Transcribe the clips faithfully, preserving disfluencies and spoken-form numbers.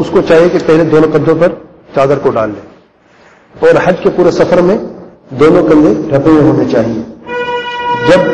اس کو چاہیے کہ پہلے دونوں کندھوں پر چادر کو ڈال لے، اور حج کے پورے سفر میں دونوں کندھے ڈھپے ہوئے ہونے چاہیے۔ جب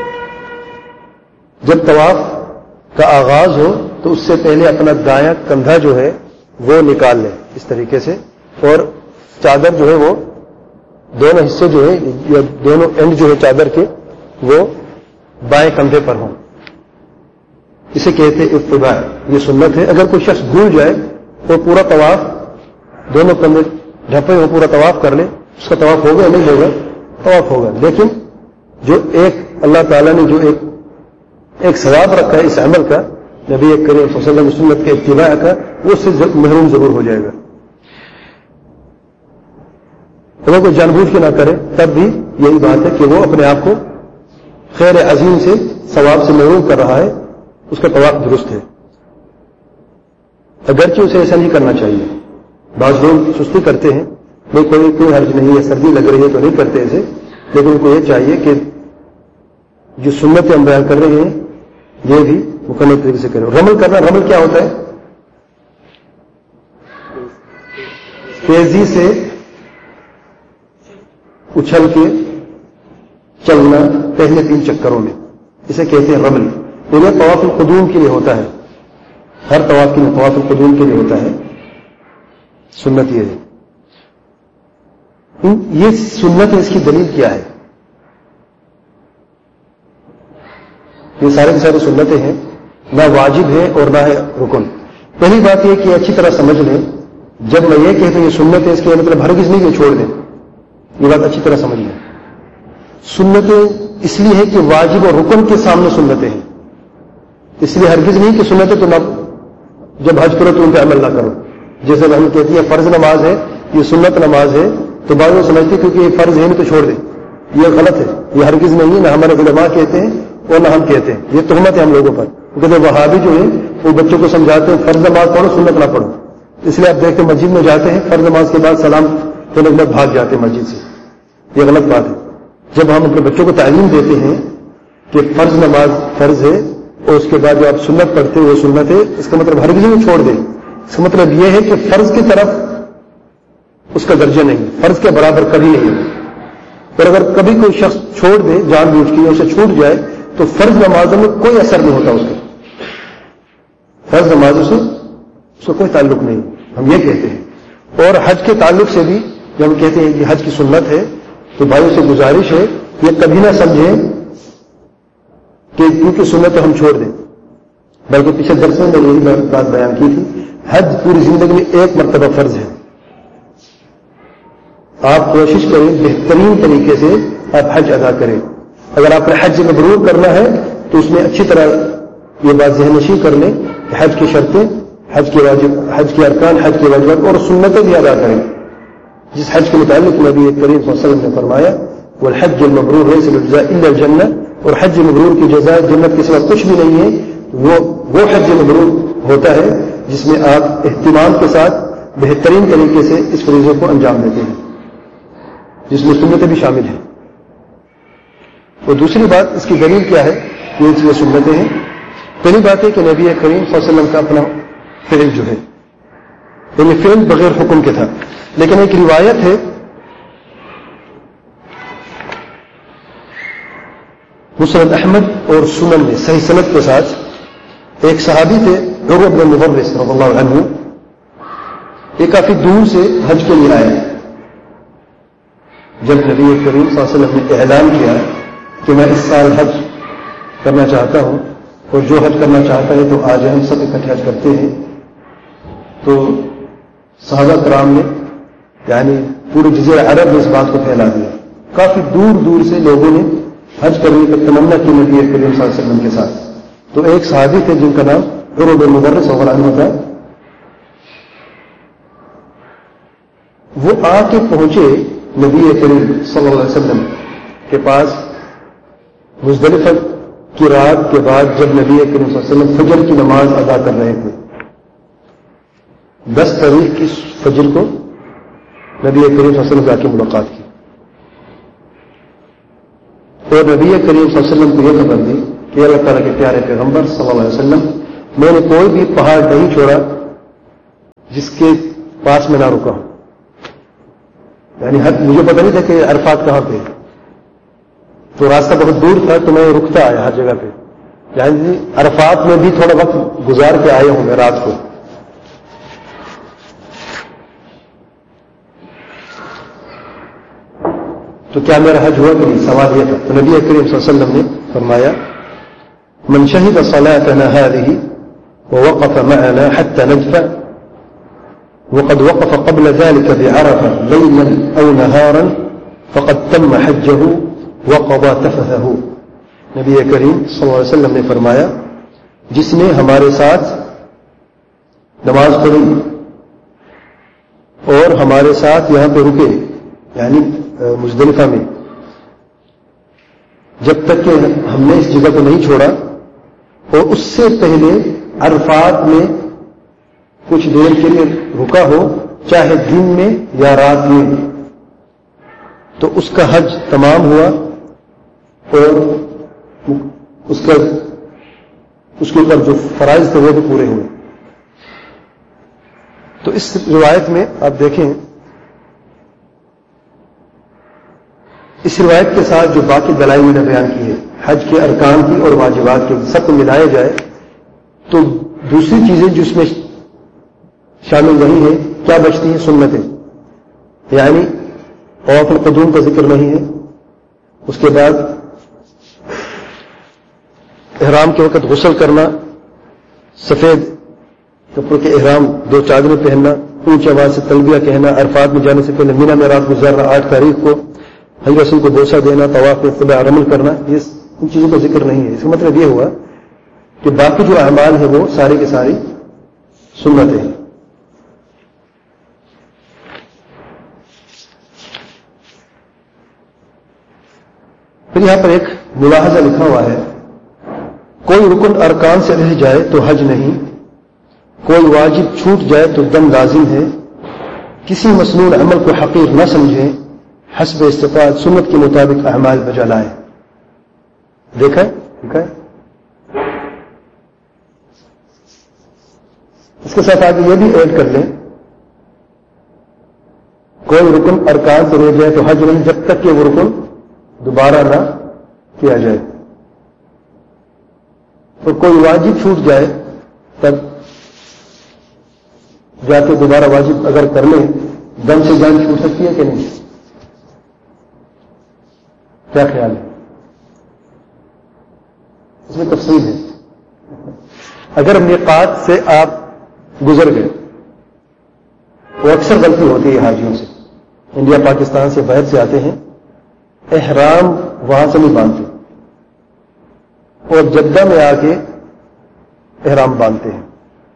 جب طواف کا آغاز ہو تو اس سے پہلے اپنا دایاں کندھا جو ہے وہ نکال لے اس طریقے سے، اور چادر جو ہے وہ دونوں حصے جو ہے یا دونوں اینڈ جو ہے چادر کے وہ بائیں کندھے پر ہوں۔ اسے کہتے ہیں اتباع، یہ سنت ہے۔ اگر کوئی شخص بھول جائے تو پورا طواف دونوں کندھے ڈھپے ہو پورا طواف کر لے، اس کا طواف ہوگا یا نہیں ہوگا؟ طواف ہوگا، لیکن جو ایک اللہ تعالیٰ نے جو ایک ایک ثواب رکھا ہے اس عمل کا، نبی کریم صلی اللہ علیہ وسلم کی سنت کے اتباع کا، وہ اس سے محروم ضرور ہو جائے گا۔ اگر کوئی جان بوجھ کے نہ کرے تب بھی یہی بات ہے کہ وہ اپنے آپ کو خیر عظیم سے ثواب سے محروم کر رہا ہے، اس کا طواف درست ہے، اگرچہ اسے ایسا نہیں کرنا چاہیے۔ بعض لوگ سستی کرتے ہیں، نہیں کوئی کوئی حرج نہیں ہے، سردی لگ رہی ہے تو نہیں کرتے ایسے، لیکن ان کو یہ چاہیے کہ جو سنتیں ہم بیان کر رہے ہیں یہ بھی مکمل طریقے سے کریں۔ رمل کرنا، رمل کیا ہوتا ہے؟ تیزی سے اچھل کے چلنا پہلے تین چکروں میں، اسے کہتے ہیں رمل۔ یہ طواف القدوم کے لیے ہوتا ہے، ہر طواف کے لیے طواف القدوم کے لیے ہوتا ہے، سنت یہ ہے۔ یہ سنت ہے، اس کی دلیل کیا ہے؟ یہ سارے کے سارے سنتیں ہیں، نہ واجب ہے اور نہ ہے رکن۔ پہلی بات یہ کہ اچھی طرح سمجھ لیں، جب میں یہ کہتا ہوں یہ سنت ہے، اس کے مطلب ہرگز نہیں کہ چھوڑ دیں، یہ بات اچھی طرح سمجھ لیں۔ سنتیں اس لیے ہے کہ واجب اور رکن کے سامنے سنتیں ہیں، اس لیے ہرگز نہیں کہ سنتیں تو نہ جب حج کرو تو ان پہ عمل نہ کرو۔ جیسے ہم کہتے ہیں فرض نماز ہے، یہ سنت نماز ہے، تو بعض لوگ سمجھتے کیونکہ یہ فرض ہے نہیں تو چھوڑ دیں، یہ غلط ہے، یہ ہرگز نہیں ہے، نہ ہمارے علماء کہتے ہیں اور نہ ہم کہتے ہیں، یہ تہمت ہے ہم لوگوں پر۔ کیونکہ وہابی جو ہے وہ بچوں کو سمجھاتے ہیں فرض نماز پڑھو سنت نہ پڑھو، اس لیے آپ دیکھتے ہیں مسجد میں جاتے ہیں فرض نماز کے بعد سلام ہونے کے بعد بھاگ جاتے ہیں مسجد سے، یہ غلط بات ہے۔ جب ہم اپنے بچوں کو تعلیم دیتے ہیں کہ فرض نماز فرض ہے اور اس کے بعد جو آپ سنت پڑھتے ہیں وہ سنت ہے، اس کا مطلب ہرگز نہیں چھوڑ دیں، اس کا مطلب یہ ہے کہ فرض کی طرف اس کا درجہ نہیں، فرض کے برابر کبھی نہیں ہے۔ اور اگر کبھی کوئی شخص چھوڑ دے جان بوجھ کے اسے چھوٹ جائے تو فرض نمازوں میں کوئی اثر نہیں ہوتا، اس کا فرض نمازوں سے اس کا کوئی تعلق نہیں، ہم یہ کہتے ہیں۔ اور حج کے تعلق سے بھی جب ہم کہتے ہیں کہ حج کی سنت ہے تو بھائیوں سے گزارش ہے یہ کبھی نہ سمجھیں کہ کیونکہ سنت ہم چھوڑ دیں، بلکہ پچھلے درس میں میں یہی بات بیان کی تھی، حج پوری زندگی میں ایک مرتبہ فرض ہے۔ آپ کوشش کریں بہترین طریقے سے آپ حج ادا کریں۔ اگر آپ نے حج مبرور کرنا ہے تو اس میں اچھی طرح یہ بات ذہن نشین کر لیں کہ حج کی شرطیں، حج کے واجب، حج کے ارکان، حج کے واجبات اور سنتیں بھی ادا کریں۔ جس حج کے متعلق نبی کریم صلی اللہ علیہ وسلم نے فرمایا والحج المبرور ليس بجزاء الا الجنہ، اور حج مبرور کی جزا جنت کے سوا کچھ بھی نہیں ہے، وہ وہ حج مبرور ہوتا ہے جس میں آپ اہتمام کے ساتھ بہترین طریقے سے اس فریضے کو انجام دیتے ہیں، جس میں سنتیں بھی شامل ہیں۔ اور دوسری بات اس کی دلیل کیا ہے؟ یہ چیزیں سنتیں ہیں۔ پہلی بات ہے کہ نبی کریم صلی اللہ علیہ وسلم کا اپنا فعل جو ہے یعنی فعل بغیر حکم کے تھا، لیکن ایک روایت ہے مسند احمد اور سنن میں صحیح سند کے ساتھ، ایک صحابی تھے عروہ بن مورث رضی اللہ عنہ، یہ کافی دور سے حج کے لیے آئے۔ جب نبی کریم صلی اللہ علیہ وسلم نے اعلان کیا کہ میں اس سال حج کرنا چاہتا ہوں اور جو حج کرنا چاہتا ہے تو آج ہم سب اکٹھے حج کرتے ہیں، تو صحابہ کرام نے یعنی پورے جزیرہ عرب میں اس بات کو پھیلا دیا، کافی دور دور سے لوگوں نے حج کرنے کی تمنا کی نبی کریم صلی اللہ علیہ وسلم کے ساتھ۔ تو ایک صحابی تھے جن کا نام عروہ بن مورث رضی اللہ عنہ تھا، وہ آ کے پہنچے نبی کریم صلی اللہ علیہ وسلم کے پاس مزدلفہ کی رات کے بعد، جب نبی کریم صلی اللہ علیہ وسلم فجر کی نماز ادا کر رہے تھے۔ دس تاریخ کی فجر کو نبی کریم صلی اللہ علیہ وسلم جا کے ملاقات کی، اور نبی کریم صلی اللہ علیہ وسلم کو یہ خبر دی کہ اللہ تعالیٰ کے پیارے پیغمبر صلی اللہ علیہ وسلم، میں نے کوئی بھی پہاڑ نہیں چھوڑا جس کے پاس میں نہ رکا ہوں. یعنی حد مجھے پتہ نہیں تھا کہ عرفات کہاں پہ، تو راستہ بہت دور تھا تو میں رکتا آیا ہر جگہ پہ. یعنی عرفات میں بھی تھوڑا وقت گزار کے آئے ہوں میں رات کو. تو کیا میرا حج ہوا کہ نہیں؟ سوال یہ تھا. تو نبی کریم صلی اللہ علیہ وسلم نے فرمایا من شهد صلاتنا هذه ووقف معنا حتى ندفع وقد وقف قبل ذلك بعرفة ليلا أو نهارا فقد تم حجه وقضى تفثه. نبی کریم صلی اللہ علیہ وسلم نے فرمایا جس نے ہمارے ساتھ نماز پڑھی اور ہمارے ساتھ یہاں پہ رکے یعنی مزدلفہ میں جب تک کہ ہم نے اس جگہ کو نہیں چھوڑا اور اس سے پہلے عرفات میں کچھ دیر کے لیے رکا ہو چاہے دن میں یا رات میں تو اس کا حج تمام ہوا اور اس کا اس کے اوپر جو فرائض تھے وہ بھی پورے ہوئے. تو اس روایت میں آپ دیکھیں اس روایت کے ساتھ جو باقی دلائل میں نے بیان کی ہے حج کے ارکان کی اور واجبات کے سب کو ملایا جائے تو دوسری چیزیں جو اس میں شامل نہیں ہیں کیا بچتی ہیں؟ سنتیں. یعنی طواف القدوم کا ذکر نہیں ہے. اس کے بعد احرام کے وقت غسل کرنا، سفید کپڑوں کے احرام دو چادریں پہننا، اونچی آواز سے تلبیہ کہنا، عرفات میں جانے سے پہلے مینا میں رات گزارنا، آٹھ تاریخ کو حج رسول کو بوسہ دینا، طواف میں قبلہ رمل کرنا، یہ ان چیزوں کا ذکر نہیں ہے. اس کا مطلب یہ ہوا کہ باقی جو اعمال ہیں وہ سارے کے ساری سنتیں ہیں. پھر یہاں پر ایک ملاحظہ لکھا ہوا ہے کوئی رکن ارکان سے رہ جائے تو حج نہیں، کوئی واجب چھوٹ جائے تو دم لازم ہے، کسی مسنون عمل کو حقیر نہ سمجھیں، حسب استطاعت سنت کے مطابق اعمال بجا لائیں. دیکھا دیکھا اس کے ساتھ آگے یہ بھی ایڈ کر لیں کوئی رکن ارکان سے رہ جائے تو حج نہیں جب تک کہ وہ رکن دوبارہ نہ کیا جائے، اور کوئی واجب چھوٹ جائے تب جا کے دوبارہ واجب اگر کر لیں دم سے جان چھوٹ سکتی ہے کہ نہیں؟ کیا خیال ہے؟ اس میں تفصیل ہے. اگر میقات سے آپ گزر گئے وہ اکثر غلطی ہوتی ہے حاجیوں سے، انڈیا پاکستان سے باہر سے آتے ہیں احرام وہاں سے نہیں باندھتے اور جدہ میں آ کے احرام باندھتے ہیں.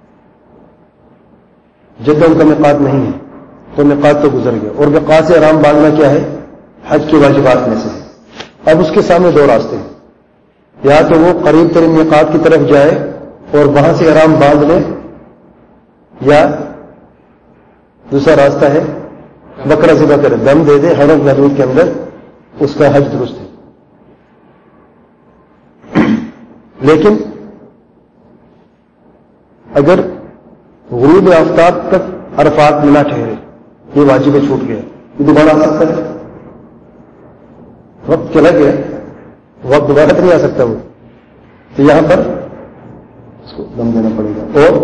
جدہ ان کا میقات نہیں ہے تو میقات تو گزر گیا، اور میقات سے احرام باندھنا کیا ہے؟ حج کے واجبات میں سے ہے. اب اس کے سامنے دو راستے ہیں، یا تو وہ قریب ترین میقات کی طرف جائے اور وہاں سے احرام باندھ لے، یا دوسرا راستہ ہے بکرا ذبح کرے، دم دے دے حرم محدود کے اندر، اس کا حج درست ہے. لیکن اگر غروب آفتاب تک عرفات میں نہ ٹھہرے یہ واجب چھوٹ گیا، یہ دوبارہ آ سکتا ہے؟ وقت چلا گیا، وقت دوبارہ نہیں آ سکتا وہ، تو یہاں پر اس کو دم دینا پڑے گا. اور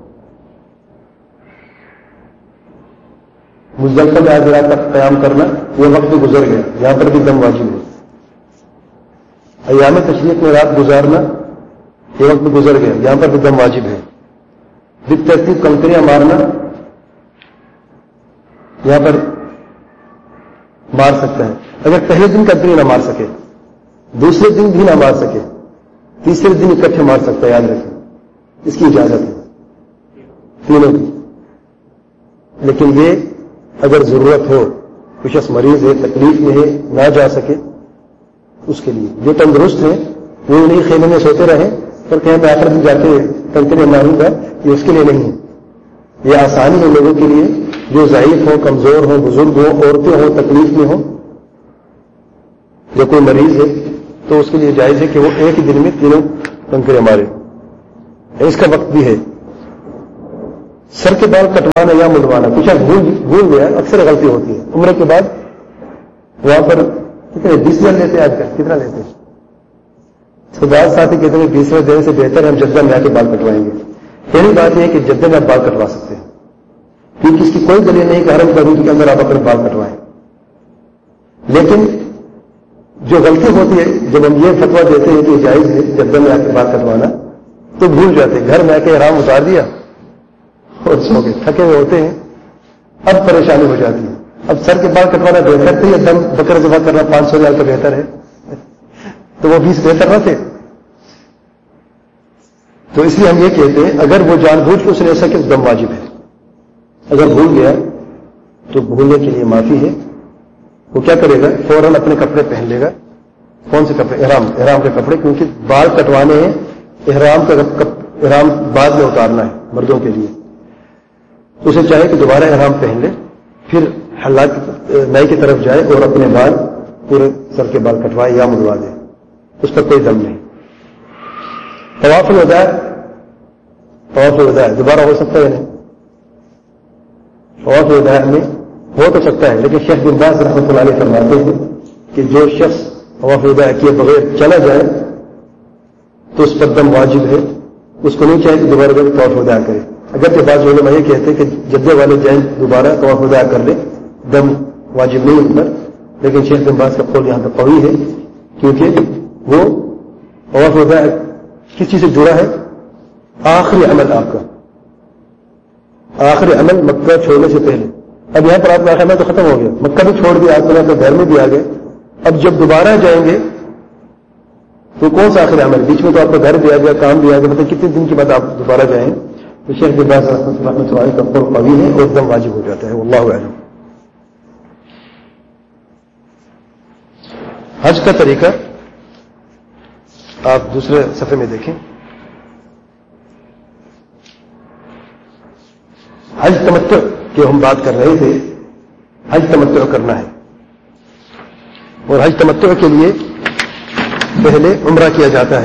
مزدلفہ میں آج رات تک قیام کرنا یہ وقت بھی گزر گیا، یہاں پر بھی دم واجب ہے. ایام تشریق میں رات گزارنا یہ وقت بھی گزر گیا، یہاں پر بھی دم واجب ہے. بالترتیب کنکریاں مارنا یہاں پر مار سکتا ہے، اگر پہلے دن کنکری نہ مار سکے، دوسرے دن بھی نہ مار سکے، تیسرے دن اکٹھے مار سکتا ہے، یاد رکھیں اس کی اجازت ہے تینوں کی. لیکن یہ اگر ضرورت ہو، کوئی شخص مریض ہے، تکلیف میں ہے، نہ جا سکے، اس کے لیے جو تندرست ہے وہ نہیں خیمے میں سوتے رہے اور کہیں میں آخر دن جا کے کنکریاں ماروں گا، یہ اس کے لیے نہیں ہے. یہ آسانی ہے لوگوں کے لیے جو ضعیف ہوں، کمزور ہوں، بزرگ ہوں، عورتیں ہوں، تکلیف میں ہوں، جو کوئی مریض ہے تو اس کے لیے جائز ہے کہ وہ ایک ہی دن میں تینوں کنکریاں مارے. اس کا وقت بھی ہے. سر کے بال کٹوانا یا منڈوانا کچھ بھول بھول گیا, اکثر غلطی ہوتی ہے. عمرے کے بعد وہاں پر کتنے بیس ہزار لیتے ہیں آج کل, کتنا لیتے ہیں؟ تو بعض ساتھی کہتے ہیں بیس ہزار دینے سے بہتر ہے ہم جدہ میں آ کے بال کٹوائیں گے. پہلی بات یہ ہے کہ جدہ میں آپ بال کٹوا سکتے ہیں, کیونکہ اس کی کوئی دلیل نہیں کہ حرم کرنے کے اندر آپ اپنے بال کٹوائیں. لیکن جو غلطی ہوتی ہے جب ہم یہ فتویٰ دیتے ہیں کہ جائز ہے جدہ میں آ کے بال کٹوانا, تو بھول جاتے ہیں, گھر میں آ کے آرام اتار دیا اور سو گئے, تھکے ہوئے ہوتے ہیں, اب پریشانی ہو جاتی ہے. اب سر کے بال کٹوانا بہتر تھے یا دم بکر ذبح کرنا پانچ سو ہزار کا بہتر ہے؟ تو وہ بیس بہتر نہ تھے. تو اس لیے ہم یہ کہتے ہیں اگر وہ جان بوجھ کے اس نے ایسا کہ دم واجب ہے. اگر بھول گیا تو بھولنے کے لیے معافی ہے. وہ کیا کرے گا, فوراً اپنے کپڑے پہن لے گا. کون سے کپڑے؟ احرام, احرام کے کپڑے, کیونکہ بال کٹوانے ہیں, احرام کا احرام بعد میں اتارنا ہے مردوں کے لیے. تو اسے چاہے کہ دوبارہ احرام پہن لے, پھر حلاق نئی کی طرف جائے اور اپنے بال پورے سر کے بال کٹوائے یا منڈوا دے, اس پر کوئی دم نہیں. طواف الوداع, طواف الوداع دوبارہ ہو سکتا ہے نہیں؟ طواف الوداع میں ہو تو سکتا ہے, لیکن شیخ بن باز رحمۃ اللہ علیہ فرماتے ہیں کہ جو شخص طواف الوداع کیے بغیر چلا جائے تو اس پر دم واجب ہے, اس کو نہیں چاہیے کہ دوبارہ جب طواف الوداع کرے. اگرچہ بعض علماء یہ کہتے ہیں کہ جدے والے جائیں دوبارہ طواف الوداع کر لیں, دم واجب نہیں ان پر, لیکن شیخ بن باز کا قول یہاں پر قوی ہے, کیونکہ وہ طواف الوداع کس چیز سے جڑا ہے؟ آخری عمل آپ کا, آخری عمل مکہ چھوڑنے سے پہلے. اب یہاں پر آپ کا آخری عمل تو ختم ہو گیا, مکہ بھی چھوڑ دیا, آپ کے گھر میں بھی آ گئے. اب جب دوبارہ جائیں گے تو کون سا آخری عمل؟ بیچ میں تو آپ کا گھر بھی آ گیا, کام بھی آ گیا, مطلب کتنے دن کے بعد آپ دوبارہ جائیں. تو شیخ بن باز رحمۃ اللہ علیہ کا قول قوی ہے اور دم واجب ہو جاتا ہے. واللہ اعلم. حج کا طریقہ آپ دوسرے صفحے میں دیکھیں. حج تمتع کی ہم بات کر رہے تھے. حج تمتع کرنا ہے, اور حج تمتع کے لیے پہلے عمرہ کیا جاتا ہے.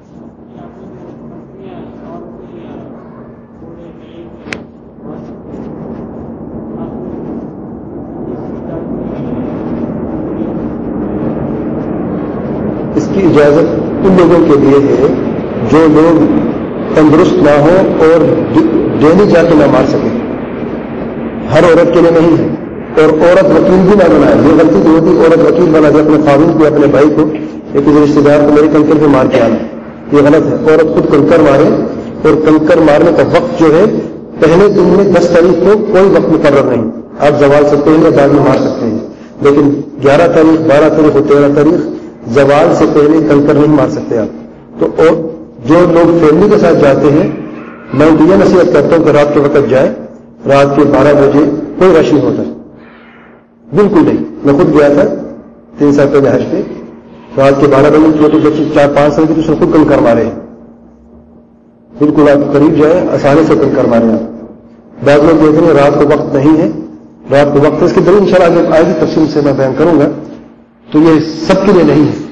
اس کی اجازت ان لوگوں کے لیے ہے جو لوگ تندرست نہ ہو اور ڈیلی جا کے نہ مار سکے. ہر عورت کے لیے نہیں ہے, اور عورت وکیل بھی نہ بنائے. یہ غلطی جو ہوتی عورت وکیل بنا دے اپنے خاوند کو, اپنے بھائی کو, ایک رشتے دار کو میرے کنکر پہ مار کے آنا, یہ غلط ہے. عورت خود کنکر مارے, اور کنکر مارنے کا وقت جو ہے پہلے دن میں دس تاریخ کو کوئی وقت مقرر نہیں. آپ زوال سے پہلے بعد میں مار سکتے ہیں, لیکن گیارہ تاریخ, بارہ تاریخ اور تیرہ تاریخ زوال سے پہلے کنکر نہیں مار سکتے آپ. تو اور جو لوگ فیملی کے ساتھ جاتے ہیں, میں ان کو یہ نصیحت کرتا ہوں کہ رات کے وقت جائیں. رات کے بارہ بجے کوئی رش نہیں ہوتا, بالکل نہیں. میں خود گیا تھا تین سال پہلے حج پہ, رات کے بارہ بجے چھوٹے بچے چار پانچ سال کے تو خود کنکر مارے ہیں. بالکل آپ قریب جائیں آسانی سے کنکر مارے آپ. بعض لوگ کہتے ہیں رات کو وقت نہیں ہے, رات کو وقت ہے. اس کی دلیل انشاءاللہ جب آئے گی تفصیل سے میں بیان کروں گا. تو یہ سب کے لیے نہیں ہے.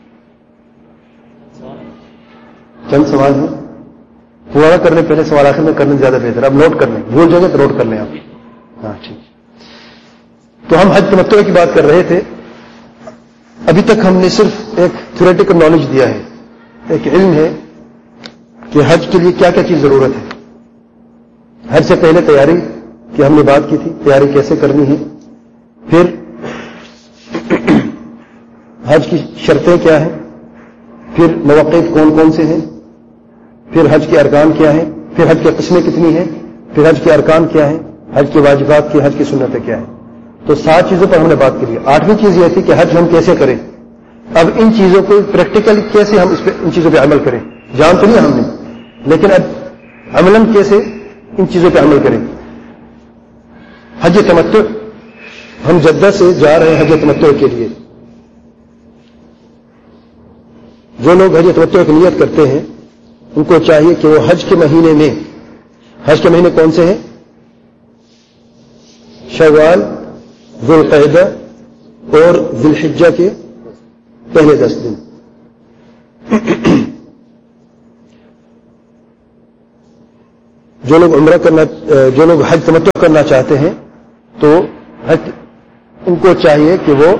چند سوال ہیں, فوارا کرنے پہلے سوال آخر میں کرنے زیادہ بہتر. اب نوٹ کر لیں, بھول جائیں گے تو نوٹ کر لیں آپ. ہاں ٹھیک. تو ہم حج تمتع کی بات کر رہے تھے. ابھی تک ہم نے صرف ایک تھیوریٹیکل نالج دیا ہے, ایک علم ہے کہ حج کے لیے کیا کیا چیز ضرورت ہے. حج سے پہلے تیاری کی ہم نے بات کی تھی, تیاری کیسے کرنی ہے. پھر حج کی شرطیں کیا ہیں, پھر مواقیت کون کون سے ہیں, پھر حج کے ارکان کیا ہیں, پھر حج کی قسمیں کتنی ہیں, پھر حج کے ارکان کیا ہیں, حج کے واجبات کی, حج کی سنتیں کیا ہیں. تو سات چیزوں پر ہم نے بات کی. آٹھویں چیز یہ تھی کہ حج ہم کیسے کریں. اب ان چیزوں کو پریکٹیکل کیسے ہم اس پہ ان چیزوں پہ عمل کریں. جان تو نہیں ہم نے, لیکن اب عملاً کیسے ان چیزوں پہ عمل کریں. حج تمتع, ہم جدہ سے جا رہے ہیں حج تمتع کے لیے. جو لوگ حج تمتع کی نیت کرتے ہیں ان کو چاہیے کہ وہ حج کے مہینے میں, حج کے مہینے کون سے ہیں؟ شوال, ذوالقعدہ اور ذی الحجہ کے پہلے دس دن. جو لوگ عمرہ کرنا جو لوگ حج تمتع کرنا چاہتے ہیں تو حج ان کو چاہیے کہ وہ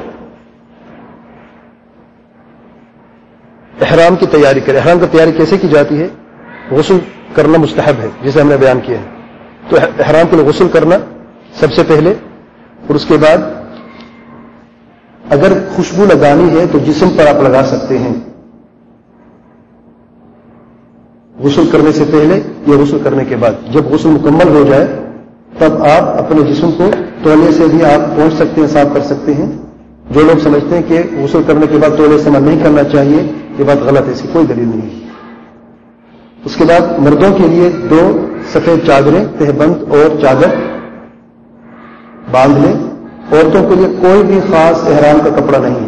احرام کی تیاری کرے. احرام کی تیاری کیسے کی جاتی ہے؟ غسل کرنا مستحب ہے جسے ہم نے بیان کیا ہے. تو احرام کے لیے غسل کرنا سب سے پہلے، اور اس کے بعد اگر خوشبو لگانی ہے تو جسم پر آپ لگا سکتے ہیں غسل کرنے سے پہلے یا غسل کرنے کے بعد. جب غسل مکمل ہو جائے تب آپ اپنے جسم کو تولیے سے بھی آپ پہنچ سکتے ہیں، صاف کر سکتے ہیں. جو لوگ سمجھتے ہیں کہ غسل کرنے کے بعد تولیے استعمال نہیں کرنا چاہیے، یہ بات غلط ہے، اس کی کوئی دلیل نہیں ہے. اس کے بعد مردوں کے لیے دو سفید چادریں تہبند اور چادر باندھ لیں. عورتوں کے لیے کوئی بھی خاص احرام کا کپڑا نہیں ہے.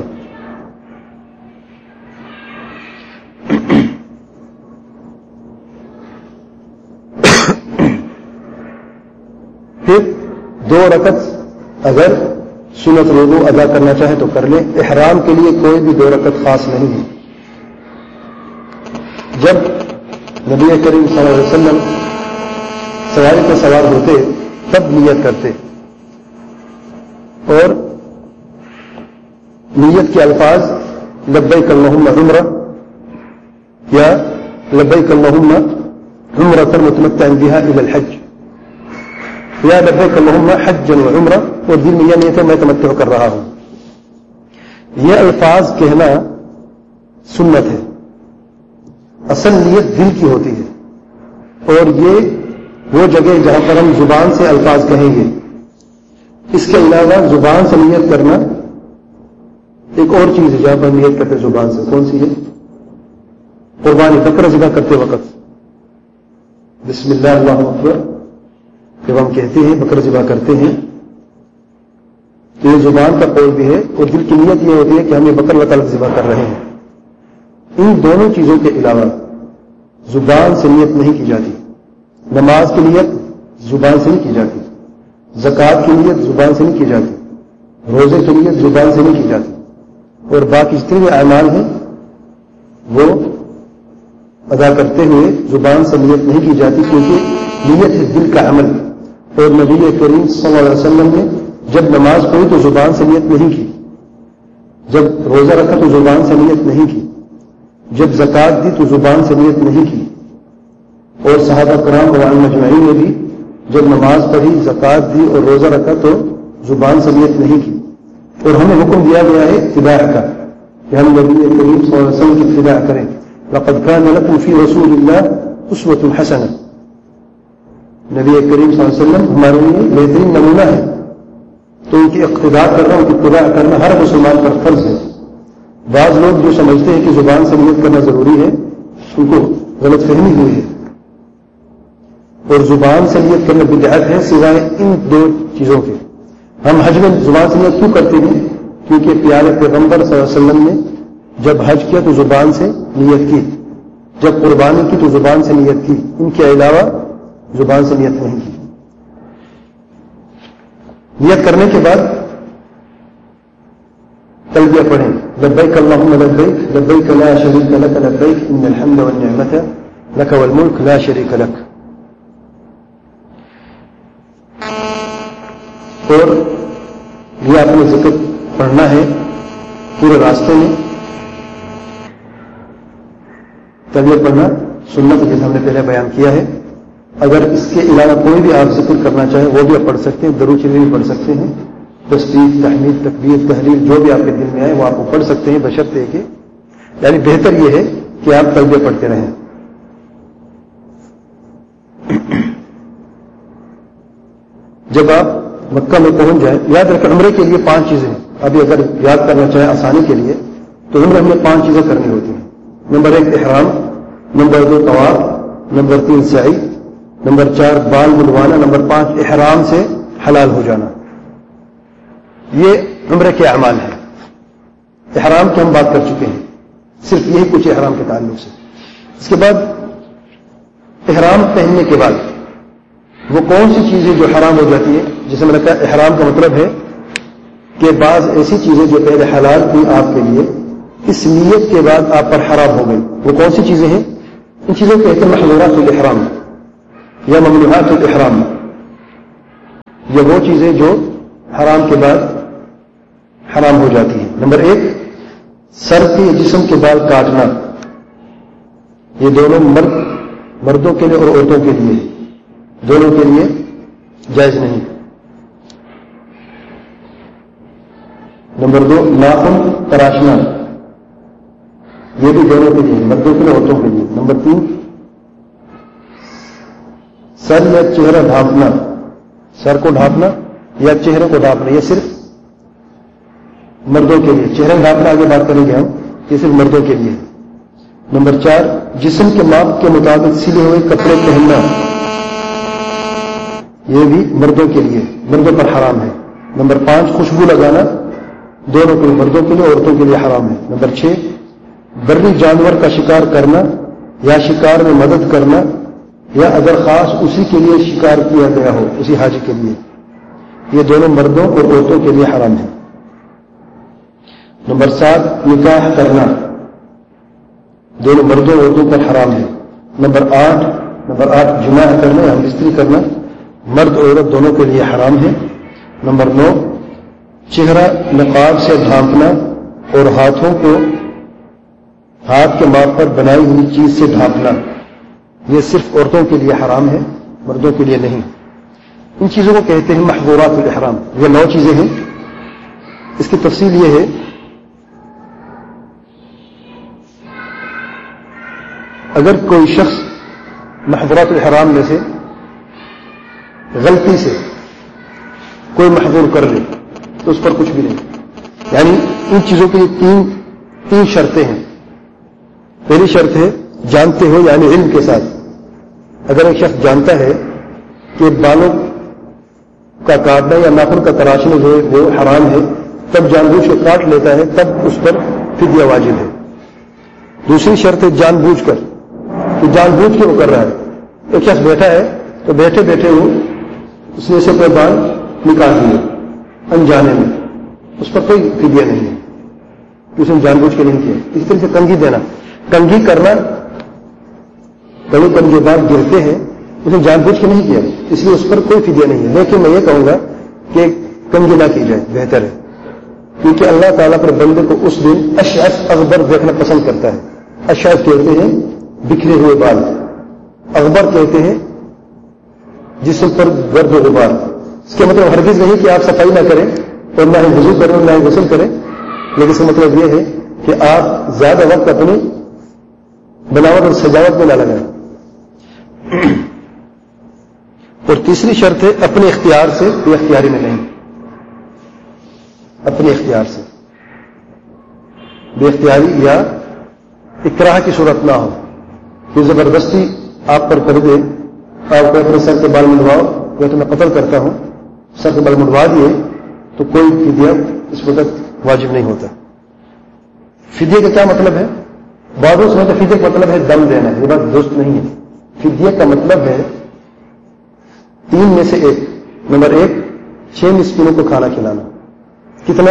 پھر دو رکعت اگر سنت وضو ادا کرنا چاہے تو کر لیں. احرام کے لیے کوئی بھی دو رکعت خاص نہیں ہے. جب نبی کریم صلی اللہ علیہ وسلم سواری پر سوار ہوتے تب نیت کرتے، اور نیت کے الفاظ لبیک اللہم عمرہ یا لبیک اللہم عمرۃ متمتعا بها الی الحج یا لبیک اللہم حجا وعمرہ، اور دل میں یہ نیت ہے میں تمتع کر رہا ہوں. یہ الفاظ کہنا سنت ہے، اصل نیت دل کی ہوتی ہے. اور یہ وہ جگہ جہاں پر ہم زبان سے الفاظ کہیں گے. اس کے علاوہ زبان سے نیت کرنا ایک اور چیز ہے جہاں پر نیت کرتے زبان سے. کون سی ہے؟ قربانی بکرا ذبح کرتے وقت بسم اللہ اللہ اکبر جب ہم کہتے ہیں بکرا ذبح کرتے ہیں تو یہ زبان کا قول بھی ہے، اور دل کی نیت یہ ہوتی ہے کہ ہم یہ بکر و تعلق ذبح کر رہے ہیں. ان دونوں چیزوں کے علاوہ زبان سے نیت نہیں کی جاتی. نماز کی نیت زبان سے نہیں کی جاتی، زکوٰۃ کی نیت زبان سے نہیں کی جاتی، روزے کی نیت زبان سے نہیں کی جاتی، اور باقی جتنے بھی اعمال ہیں وہ ادا کرتے ہوئے زبان سے نیت نہیں کی جاتی، کیونکہ نیت ہے دل کا عمل. اور نبی کریم صلی اللہ علیہ وسلم نے جب نماز پڑھی تو زبان سے نیت نہیں کی، جب روزہ رکھا تو زبان سے نیت نہیں کی، جب زکوٰۃ دی تو زبان سے نیت نہیں کی، اور صحابہ کرام رضوان مجمعین نے بھی جب نماز پڑھی، زکوٰۃ دی اور روزہ رکھا تو زبان سے نیت نہیں کی. اور ہمیں حکم دیا گیا ہے اتباع کا کہ ہم نبی کریم صلی اللہ علیہ وسلم کی اتباع کریں. لقد كان لكم في رسول الله اسوة حسنة. نبی کریم صلی اللہ علیہ وسلم ہمارے لیے بہترین نمونہ ہے، تو ان کی اقتداء کرنا، ان کی اتباع کرنا ہر مسلمان پر فرض ہے. بعض لوگ جو سمجھتے ہیں کہ زبان سے نیت کرنا ضروری ہے ان کو غلط فہمی ہوئی ہے، اور زبان سے نیت کرنا بدعت ہے سوائے ان دو چیزوں کے. ہم حج میں زبان سے نیت کیوں کرتے ہیں؟ کیونکہ پیارے پیغمبر صلی اللہ علیہ وسلم نے جب حج کیا تو زبان سے نیت کی، جب قربانی کی تو زبان سے نیت کی، ان کے علاوہ زبان سے نیت نہیں کی. نیت کرنے کے بعد تلبیہ پڑھیں، لبیک اللہم لبیک لبیک لا شریک لک لبیک ان الحمد والنعمت لک والملک لا شریک لک. اور یہ آپ نے ذکر پڑھنا ہے پورے راستے میں. تلبیہ پڑھنا سنت ہے جیسے ہم نے پہلے بیان کیا ہے. اگر اس کے علاوہ کوئی بھی آپ ذکر کرنا چاہیں وہ بھی آپ پڑھ سکتے ہیں، درود شریف بھی پڑھ سکتے ہیں، تسبیح تحمید تکبیر تحلیل جو بھی آپ کے دل میں آئے وہ آپ کو پڑھ سکتے ہیں، بشرطے کہ یعنی بہتر یہ ہے کہ آپ تلبیہ پڑھتے رہیں. جب آپ مکہ میں پہنچ جائیں، یاد رکھیں عمرے کے لیے پانچ چیزیں ہیں. ابھی اگر یاد کرنا چاہیں آسانی کے لیے تو عمرے میں پانچ چیزیں کرنی ہوتی ہیں. نمبر ایک احرام، نمبر دو طواف، نمبر تین سعی، نمبر چار بال منڈوانا، نمبر پانچ احرام سے حلال ہو جانا. یہ عمرے کے اعمال ہیں. احرام کی ہم بات کر چکے ہیں، صرف یہی کچھ احرام کے تعلق سے. اس کے بعد احرام پہننے کے بعد وہ کون سی چیزیں جو حرام ہو جاتی ہیں، جسے میں نے کہا احرام کا مطلب ہے کہ بعض ایسی چیزیں جو پہلے حلال تھی آپ کے لیے اس نیت کے بعد آپ پر حرام ہو گئی. وہ کون سی چیزیں ہیں؟ ان چیزوں کو کہتے ہیں محظورات الاحرام. یا ممنوعات الاحرام، یہ وہ چیزیں جو حرام کے بعد حرام ہو جاتی ہیں. نمبر ایک، سر کے جسم کے بال کاٹنا، یہ دونوں مرد مردوں کے لیے اور عورتوں کے لیے دونوں کے لیے جائز نہیں. نمبر دو، ناخن تراشنا، یہ بھی دونوں کے لیے، مردوں کے لیے عورتوں کے لیے. نمبر تین، سر یا چہرہ ڈھانپنا، سر کو ڈھانپنا یا چہرے کو ڈھانپنا، یہ صرف مردوں کے لیے. چہرہ ڈھانپنا آگے بات کریں گے ہم، یہ صرف مردوں کے لیے. نمبر چار، جسم کے ماپ کے مطابق سلے ہوئے کپڑے پہننا، یہ بھی مردوں کے لیے، مردوں پر حرام ہے. نمبر پانچ، خوشبو لگانا، دونوں کے لیے، مردوں کے لیے عورتوں کے لیے حرام ہے. نمبر چھ، بری جانور کا شکار کرنا یا شکار میں مدد کرنا، یا اگر خاص اسی کے لیے شکار کیا گیا ہو، اسی حاجی کے لیے، یہ دونوں مردوں اور عورتوں کے لیے حرام ہے. نمبر سات، نکاح کرنا، دونوں مردوں اور عورتوں پر حرام ہے. نمبر آٹھ نمبر آٹھ جماع کرنا یا بستری کرنا، مرد اور عورت دونوں کے لیے حرام ہے. نمبر نو، چہرہ نقاب سے ڈھانپنا اور ہاتھوں کو ہاتھ کے ماپ پر بنائی ہوئی چیز سے ڈھانپنا، یہ صرف عورتوں کے لیے حرام ہے، مردوں کے لیے نہیں. ان چیزوں کو کہتے ہیں محظورات الاحرام. یہ نو چیزیں ہیں. اس کی تفصیل یہ ہے، اگر کوئی شخص محظورات الاحرام میں سے غلطی سے کوئی محظور کر لے تو اس پر کچھ بھی نہیں. یعنی ان چیزوں کے لیے تین تین شرطیں ہیں. پہلی شرط ہے جانتے ہو، یعنی علم کے ساتھ. اگر ایک شخص جانتا ہے کہ بالوں کا کاٹنا یا ناخن کا تراشنا جو ہے وہ حرام ہے، تب جان بوجھ کے کاٹ لیتا ہے، تب اس پر فدیہ واجب ہے. دوسری شرط ہے جان بوجھ کر، کہ جان بوجھ کے وہ کر رہا ہے. ایک شخص بیٹھا ہے تو بیٹھے بیٹھے وہ اس نے سے کوئی بال نکال دیے انجانے میں، اس پر کوئی فدیہ نہیں ہے، اس نے جان بوجھ کے نہیں کیا. اسی طرح سے کنگھی دینا، کنگھی کرنا، کبھی کبھی جو بال گرتے ہیں اس نے جان بوجھ کے نہیں کیا، اس لیے اس پر کوئی فدیہ نہیں ہے. لیکن میں یہ کہوں گا کہ کنگھی نہ کی جائے، بہتر ہے، کیونکہ اللہ تعالیٰ پر بندے کو اس دن اشعث اغبر دیکھنا پسند کرتا ہے. اشعث کہتے ہیں بکھرے ہوئے بال، اغبر کہتے ہیں جسم پر گرد و غبار. اس کا مطلب ہرگز نہیں کہ آپ صفائی نہ کریں اور نہ ہی وضو کریں اور نہ ہی غسل کریں، لیکن اس کا مطلب یہ ہے کہ آپ زیادہ وقت اپنی بناوٹ اور سجاوٹ میں نہ لگائیں. اور تیسری شرط ہے اپنے اختیار سے، بے اختیاری میں نہیں، اپنے اختیار سے، بے اختیاری یا اکراہ کی صورت نہ ہو کہ زبردستی آپ پر کر دے، آپ کو اپنے سر کے بال منڈواؤ، یا تو میں قتل کرتا ہوں، سر کے بال منڈوا دیے تو کوئی فدیہ اس وقت واجب نہیں ہوتا. فدیے کا کیا مطلب ہے؟ بعضوں سے تو فدیے کا مطلب ہے دم دینا، یہ بات درست نہیں ہے. فدیے کا مطلب ہے تین میں سے ایک. نمبر ایک، چھ مسکینوں کو کھانا کھلانا. کتنا؟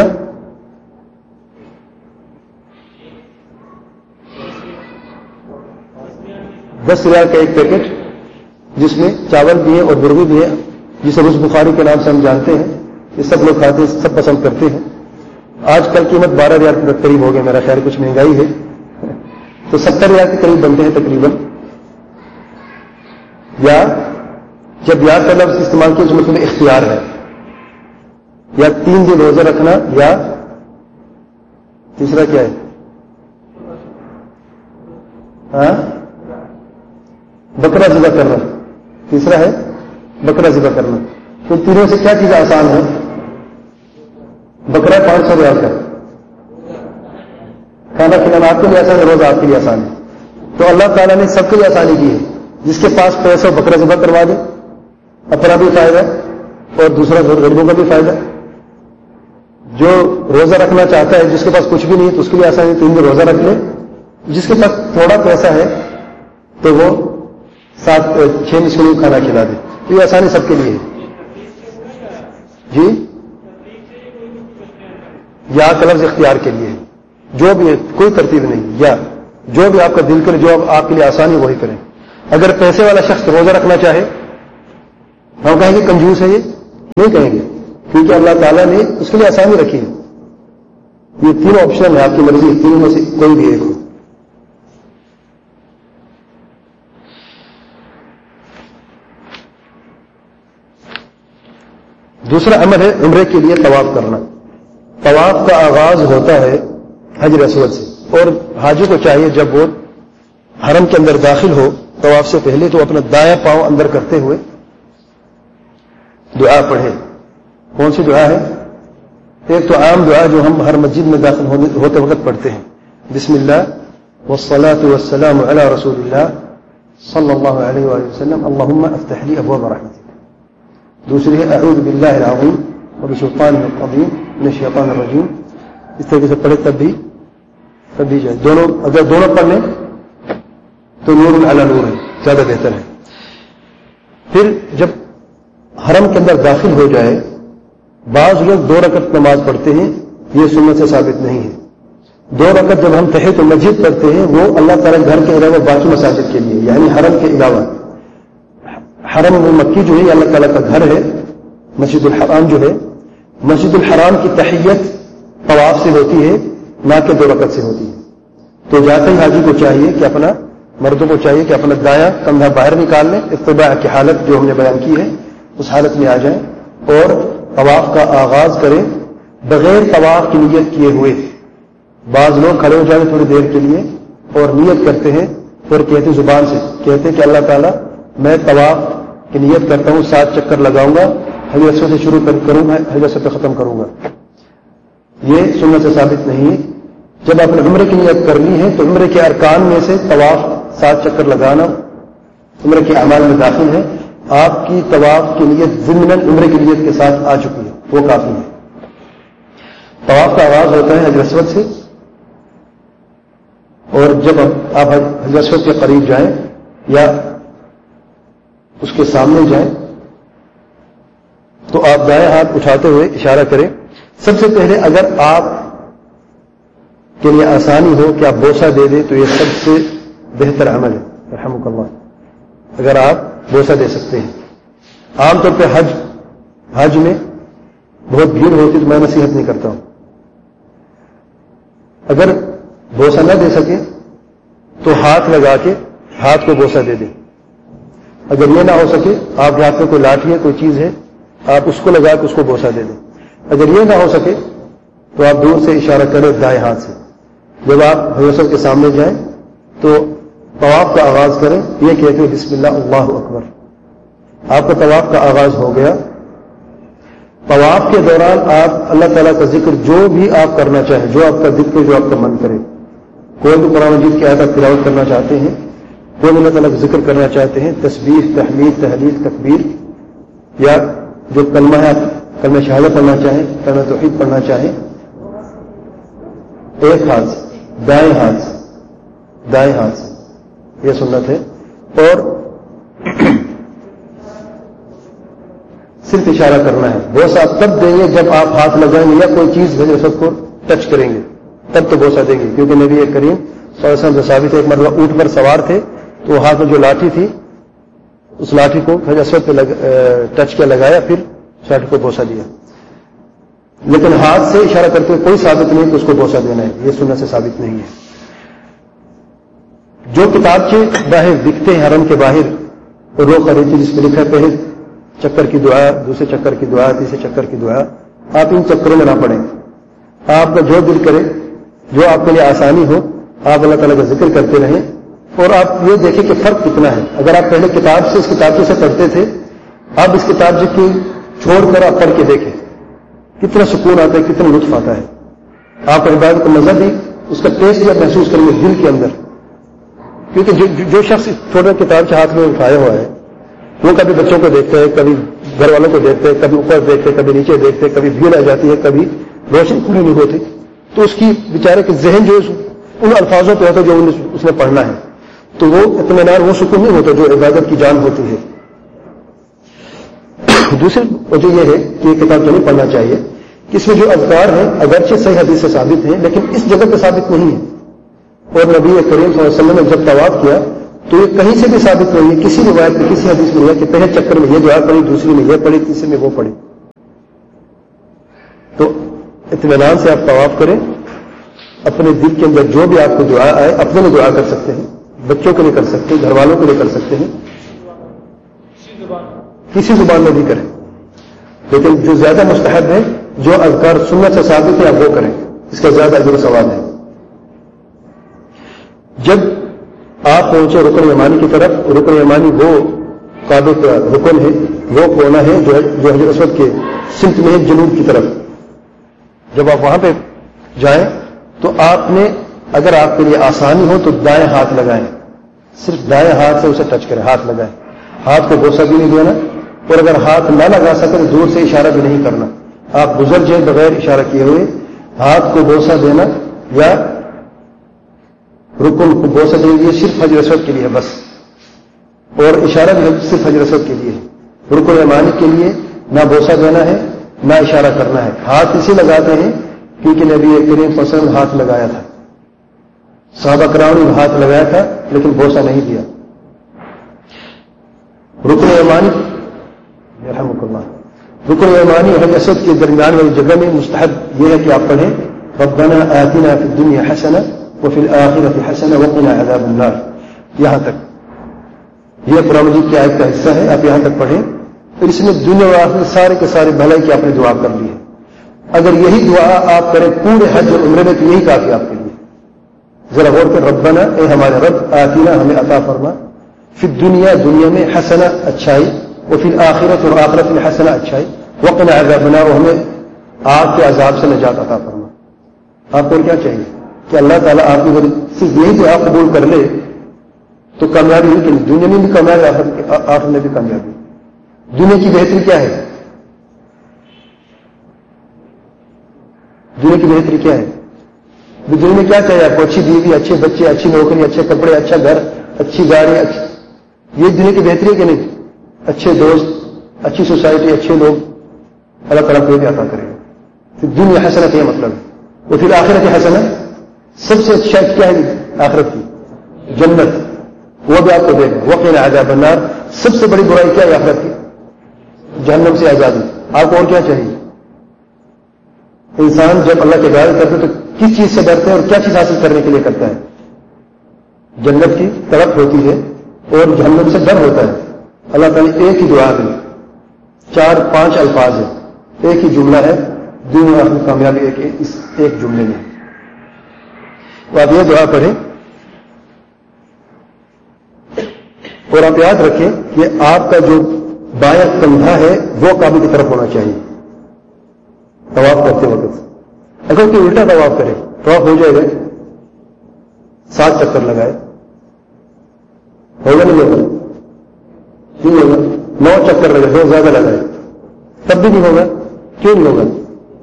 دس ریال کا ایک پیکٹ، جس میں چاول بھی ہے اور برغی بھی ہے، جسے رز بخاری کے نام سے ہم جانتے ہیں. یہ سب لوگ کھاتے ہیں، سب پسند کرتے ہیں. آج کل قیمت بارہ ریال کے قریب ہو گیا، میرا خیال کچھ مہنگائی ہے تو ستر ریال کے قریب بنتے ہیں تقریباً. یا جب یا کا لفظ استعمال کیا تو مطلب اختیار ہے، یا تین دن روزہ رکھنا، یا تیسرا کیا ہے؟ ہاں بکرا ذبح کرنا. تیسرا ہے بکرا ذبح کرنا. تو تینوں سے کیا چیز آسان ہے؟ بکرا پانچ سو ریال کا، کھانا کھلانا آپ کے لیے آسان ہے، روزہ آپ کے لیے آسان ہے. تو اللہ تعالیٰ نے سب کے لیے آسانی کی ہے. جس کے پاس پیسہ بکرا ذبح کروا دے، اپنا بھی فائدہ اور دوسرا غریبوں کا بھی فائدہ. جو روزہ رکھنا چاہتا ہے، جس کے پاس کچھ بھی نہیں ہے تو اس کے لیے آسانی، تین دن روزہ رکھ لے. جس کے پاس تھوڑا پیسہ ہے تو وہ سات چھ مسکینوں کو کھانا کھلا دے. تو یہ آسانی سب کے لیے ہے. جی یا کا لفظ اختیار کے لیے ہے، جو بھی ہے، کوئی ترتیب نہیں. یا جو بھی آپ کا دل کرے، جو آپ کے لیے آسانی وہی کریں. اگر پیسے والا شخص روزہ رکھنا چاہے ہم کہیں گے کنجوس ہے، یہ نہیں کہیں گے، کیونکہ اللہ تعالیٰ نے اس کے لیے آسانی رکھی ہے. یہ تینوں آپشن ہے، آپ کی مرضی تینوں میں سے کوئی بھی ایک ہو. دوسرا عمل ہے عمرے کے لیے طواف کرنا. طواف کا آغاز ہوتا ہے حجر اسود سے، اور حاجی کو چاہیے جب وہ حرم کے اندر داخل ہو طواف سے پہلے تو اپنا دایاں پاؤں اندر کرتے ہوئے دعا پڑھے. کون سی دعا ہے؟ ایک تو عام دعا جو ہم ہر مسجد میں داخل ہوتے وقت پڑھتے ہیں، بسم اللہ والصلاة والسلام علی رسول اللہ صلی اللہ علیہ وآلہ وسلم اللہم افتح لی ابواب رحمتک. دوسری ہے اعوذ باللہ العظیم وبسلطانہ القدیم من الشیطان الرجیم. اس طریقے سے پڑھے تب بھی تب بھی جائے. دونوں اگر دونوں پڑھ لیں تو نور علی نور ہے، زیادہ بہتر ہے. پھر جب حرم کے اندر داخل ہو جائے، بعض لوگ دو رکعت نماز پڑھتے ہیں، یہ سنت سے ثابت نہیں ہے. دو رکعت جب ہم تحیۃ المسجد پڑھتے ہیں وہ اللہ تعالیٰ گھر کے علاوہ باقی مساجد کے لیے، یعنی حرم کے علاوہ. حرم مکی جو ہے یہ اللہ تعالیٰ کا گھر ہے. مسجد الحرام جو ہے، مسجد الحرام کی تحیت طواف سے ہوتی ہے، نہ کہ دو رکعت سے ہوتی ہے. تو جاتے ہی حاجی کو چاہیے کہ اپنا مردوں کو چاہیے کہ اپنا دایاں کندھا باہر نکال لیں، اتباع کی حالت جو ہم نے بیان کی ہے اس حالت میں آ جائیں اور طواف کا آغاز کریں بغیر طواف کی نیت کیے ہوئے. بعض لوگ کھڑے ہو جائیں تھوڑی دیر کے لیے اور نیت کرتے ہیں، پھر کہتے زبان سے کہتے کہ اللہ تعالیٰ میں طواف کی نیت کرتا ہوں، سات چکر لگاؤں گا، حجر اسود سے شروع کروں گا، حجر اسود پہ ختم کروں گا. یہ سنت سے ثابت نہیں ہے. جب آپ نے عمرے کی نیت کرنی ہے تو عمرے کے ارکان میں سے طواف سات چکر لگانا عمرے کے اعمال میں داخل ہے. آپ کی طواف کی نیت ضمناً عمرے کی نیت کے ساتھ آ چکی ہے، وہ کافی ہے. طواف کا آغاز ہوتا ہے حجر اسود سے، اور جب آپ حجر اسود کے قریب جائیں یا اس کے سامنے جائیں تو آپ دائیں ہاتھ اٹھاتے ہوئے اشارہ کریں. سب سے پہلے اگر آپ کے لیے آسانی ہو کہ آپ بوسہ دے دیں تو یہ سب سے بہتر عمل ہے، رحمک اللہ. اگر آپ بوسہ دے سکتے ہیں. عام طور پہ حج حج میں بہت بھیڑ ہوتی تو میں نصیحت نہیں کرتا ہوں. اگر بوسہ نہ دے سکے تو ہاتھ لگا کے ہاتھ کو بوسہ دے دیں. اگر یہ نہ ہو سکے آپ کے ہاتھ میں کوئی لاٹھی ہے، کوئی چیز ہے، آپ اس کو لگا کے اس کو بوسہ دے دیں. اگر یہ نہ ہو سکے تو آپ دور سے اشارہ کریں دائیں ہاتھ سے. جب آپ حجر اسود کے سامنے جائیں تو طواف کا آغاز کریں، یہ کہتے ہیں بسم اللہ اللہ اکبر. آپ کا طواف کا آغاز ہو گیا. طواف کے دوران آپ اللہ تعالیٰ کا ذکر جو بھی آپ کرنا چاہیں، جو آپ کا ذکر جو آپ کا من کرے. کوئی بھی قرآن مجید کی آیت آپ تلاوت کرنا چاہتے ہیں، کوئی اللہ تعالیٰ کا ذکر کرنا چاہتے ہیں، تسبیح، تحمید، تحلیل، تکبیر، یا جو کلمہ ہے کلمہ شہادت پڑھنا چاہیں، کلمہ توحید پڑھنا چاہیں، ایک ہاتھ سے دائیں ہاتھ سے دائیں ہاتھ سے یہ سنت ہے. اور صرف اشارہ کرنا ہے. بوسہ آپ تب دیں گے جب آپ ہاتھ لگائیں گے یا کوئی چیز حجر اسود کو ٹچ کریں گے، تب تو بوسہ دیں گے. کیونکہ نبی کریم صلی اللہ علیہ وسلم ثابت ہے، ایک مرتبہ اونٹ پر سوار تھے تو ہاتھ میں جو لاٹھی تھی اس لاٹھی کو حجر اسود پہ ٹچ کیا، لگایا، پھر لاٹھی کو بوسہ دیا. لیکن ہاتھ سے اشارہ کرتے ہوئے کوئی ثابت نہیں کہ اس کو بوسہ دینا ہے، یہ سنت سے ثابت نہیں ہے. جو کتابچے باہر دکھتے ہیں حرم کے باہر اور وہ خریدی جس پہ لکھا ہے پہلے چکر کی دعا، دوسرے چکر کی دعا، تیسرے چکر کی دعا، آپ ان چکروں میں نہ پڑیں. آپ کا جو دل کرے، جو آپ کے لیے آسانی ہو، آپ اللہ تعالیٰ کا ذکر کرتے رہیں. اور آپ یہ دیکھیں کہ فرق کتنا ہے. اگر آپ پہلے کتاب سے اس کتابچے سے پڑھتے تھے، اب اس کتابچے کی چھوڑ کر آپ پڑھ کے دیکھیں کتنا سکون آتا ہے، کتنا لطف آتا ہے. آپ عبادت کا مزہ بھی، اس کا ٹیسٹ بھی آپ محسوس کریں گے دل کے اندر. کیونکہ جو, جو شخص چھوٹا کتاب سے ہاتھ میں اٹھایا ہوا ہے وہ کبھی بچوں کو دیکھتے ہیں، کبھی گھر والوں کو دیکھتے ہیں، کبھی اوپر دیکھتے ہیں، کبھی نیچے دیکھتے ہیں، کبھی بھیڑ آ جاتی ہے، کبھی روشنی پوری نہیں ہوتی، تو اس کی بیچارے کے ذہن جو ان الفاظوں پہ ہوتا ہے جو اس نے پڑھنا ہے، تو وہ اطمینان، وہ سکون نہیں ہوتا جو عبادت کی جان ہوتی ہے. دوسری وجہ یہ ہے کہ یہ کتاب جو نہیں پڑھنا چاہیے کہ اس میں جو اذکار ہیں اگرچہ صحیح حدیث سے ثابت ہیں لیکن اس جگہ پہ ثابت نہیں ہے. اور نبی کریم صلی اللہ علیہ وسلم نے جب طواف کیا تو یہ کہیں سے بھی ثابت نہیں ہے، کسی روایت میں کسی حدیث میں نہیں ہے کہ پہلے چکر میں یہ دعا پڑھی، دوسری میں یہ پڑھی، تیسری میں وہ پڑھی. تو اطمینان سے آپ طواف کریں، اپنے دل کے اندر جو بھی آپ کو دعا آئے اپنے لیے دعا کر سکتے ہیں، بچوں کے لیے کر سکتے ہیں، گھر والوں کے لیے کر سکتے ہیں، کسی زبان میں بھی کریں. لیکن جو زیادہ مستحب ہے، جو اذکار سنت سے ثابت ہے آپ وہ کریں، اس کا زیادہ اجر و ثواب ہے. جب آپ پہنچے رکن یمانی کی طرف، رکن یمانی وہ کعبے کا رکن ہے، وہ کونا ہے جو حجر اسود کے سمت میں ہے جنوب کی طرف. جب آپ وہاں پہ جائیں تو آپ نے، اگر آپ کے لیے آسانی ہو تو دائیں ہاتھ لگائیں، صرف دائیں ہاتھ سے اسے ٹچ کریں، ہاتھ لگائیں، ہاتھ کو بوسہ بھی نہیں دینا، اور اگر ہاتھ نہ لگا سکے تو دور سے اشارہ بھی نہیں کرنا. آپ گزر جائیں بغیر اشارہ کیے ہوئے، ہاتھ کو بوسہ دینا یا رکن کو بوسہ دیں گے صرف حجر اسود کے لیے بس، اور اشارہ بھی صرف حجر اسود کے لیے ہے. رکن یمانی کے لیے نہ بوسہ دینا ہے نہ اشارہ کرنا ہے. ہاتھ اسی لگاتے ہیں کیونکہ نبی کریم صلی اللہ علیہ وسلم ہاتھ لگایا تھا، صحابہ کرام نے ہاتھ لگایا تھا لیکن بوسہ نہیں دیا. رکن یمانی رحمۃ اللہ، رکن یمانی اور حجر اسود کے درمیان والی جگہ میں مستحب یہ ہے کہ آپ پڑھیں ربنا آتنا فی الدنیا حسنہ وفی الآخرۃ حسنہ وقنا عذاب النار. یہاں تک یہ قرآن مجید کی آیت کا حصہ ہے، آپ یہاں تک پڑھیں. پھر اس میں دنیا و آخرت سارے کے سارے بھلائی کی آپ نے دعا کر لی ہے. اگر یہی دعا آپ کریں پورے حج اور عمرے میں تو یہی کافی آپ کے لیے. ذرا غور کر، ربنا اے ہمارے رب، آتینا ہمیں عطا فرما، فی الدنیا دنیا میں حسنہ اچھائی، وفی الآخرت اور آخرت میں حسنہ اچھائی، وقنا عذاب النار اور ہمیں آگ کے عذاب سے نجات عطا فرما. آپ کو کیا چاہیے کہ اللہ تعالیٰ آپ کی صرف یہی دعا قبول کر لے تو کامیابی ہوئی کہ دنیا میں بھی کامیابی، آخرت میں بھی کامیابی. دنیا کی بہتری کیا ہے؟ دنیا کی بہتری کیا ہے؟ دنیا میں کیا چاہیے آپ کو؟ اچھی بیوی، اچھے بچے، اچھی نوکری، اچھے کپڑے، اچھا گھر، اچھی گاڑی، اچھی... یہ دنیا کی بہتری ہے کہ نہیں؟ اچھے دوست، اچھی سوسائٹی، اچھے لوگ، اللہ تعالیٰ کو بھی عطا کرے گا. پھر دنیا حسنہ کا یہ مطلب ہے. وہ پھر آخرت حسنہ، سب سے اچھا کیا ہے آخرت کی؟ جنت، وہ بھی آپ کو دے گا. وقنا عذاب النار، سب سے بڑی برائی کیا ہے آخرت کی؟ جہنم سے آزادی. آپ کو اور کیا چاہیے؟ انسان جب اللہ کے ڈر کرتے تو کس چیز سے ڈرتے ہیں اور کیا چیز حاصل کرنے کے لیے کرتا ہے؟ جنت کی طرف ہوتی ہے اور جہنم سے ڈر ہوتا ہے. اللہ تعالیٰ نے ایک ہی دعا میں چار پانچ الفاظ ہیں، ایک ہی جملہ ہے، دنیا اور کامیابی ایک اس ایک جملے میں. تو آپ یہ دعا پڑھیں اور آپ یاد رکھیں کہ آپ کا جو بایاں کندھا ہے وہ کعبے کی طرف ہونا چاہیے طواف کرتے وقت. اگر کوئی الٹا طواف کرے طواف ہو جائے گا، سات چکر لگائے، ہوگا نہیں ہوگا؟ کیوں ہوگا؟ نو چکر لگائے، بہت زیادہ لگائے تب بھی نہیں ہوگا. کیوں نہیں ہوگا؟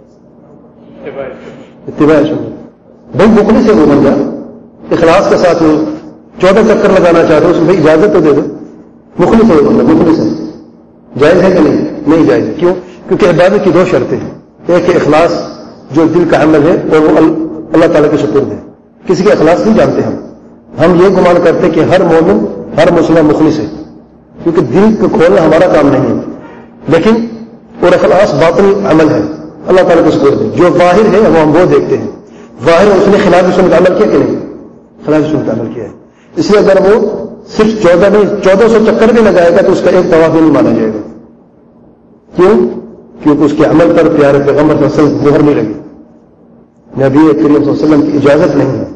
اتباع سنت. بھائی بکلی سے وہ بن جا، اخلاص کے ساتھ وہ چودہ چکر لگانا چاہتے ہو، اس میں اجازت تو دے دو. مخلص سے وہ بندہ، مخلص ہے، جائز ہے کہ نہیں؟ نہیں جائز ہے. کیوں؟ کیونکہ عبادت کی دو شرطیں ہیں، ایک ہے اخلاص جو دل کا عمل ہے اور وہ اللہ تعالیٰ کے سپرد ہے. کسی کے اخلاص نہیں جانتے ہم ہم یہ گمان کرتے کہ ہر مومن ہر مسلم مخلص ہے، کیونکہ دل کو کھولنا ہمارا کام نہیں ہے. لیکن اور اخلاص باطنی عمل ہے، اللہ تعالیٰ کے سپرد ہے. جو ظاہر ہے وہ ہم وہ دیکھتے ہیں. ظاہر اس نے خلاف سنت عمل کیا کہ نہیں؟ خلاف سنت عمل کیا ہے. اس لیے اگر وہ صرف چودہ نہیں چودہ سو چکر بھی لگائے گا تو اس کا ایک طواف بھی نہیں مانا جائے گا. کیوں؟ کیونکہ اس کے عمل پر پیارے پیغمبر صلی اللہ علیہ وسلم مہر نہیں لگی، نبی کریم صلی اللہ علیہ وسلم کی اجازت نہیں ہے.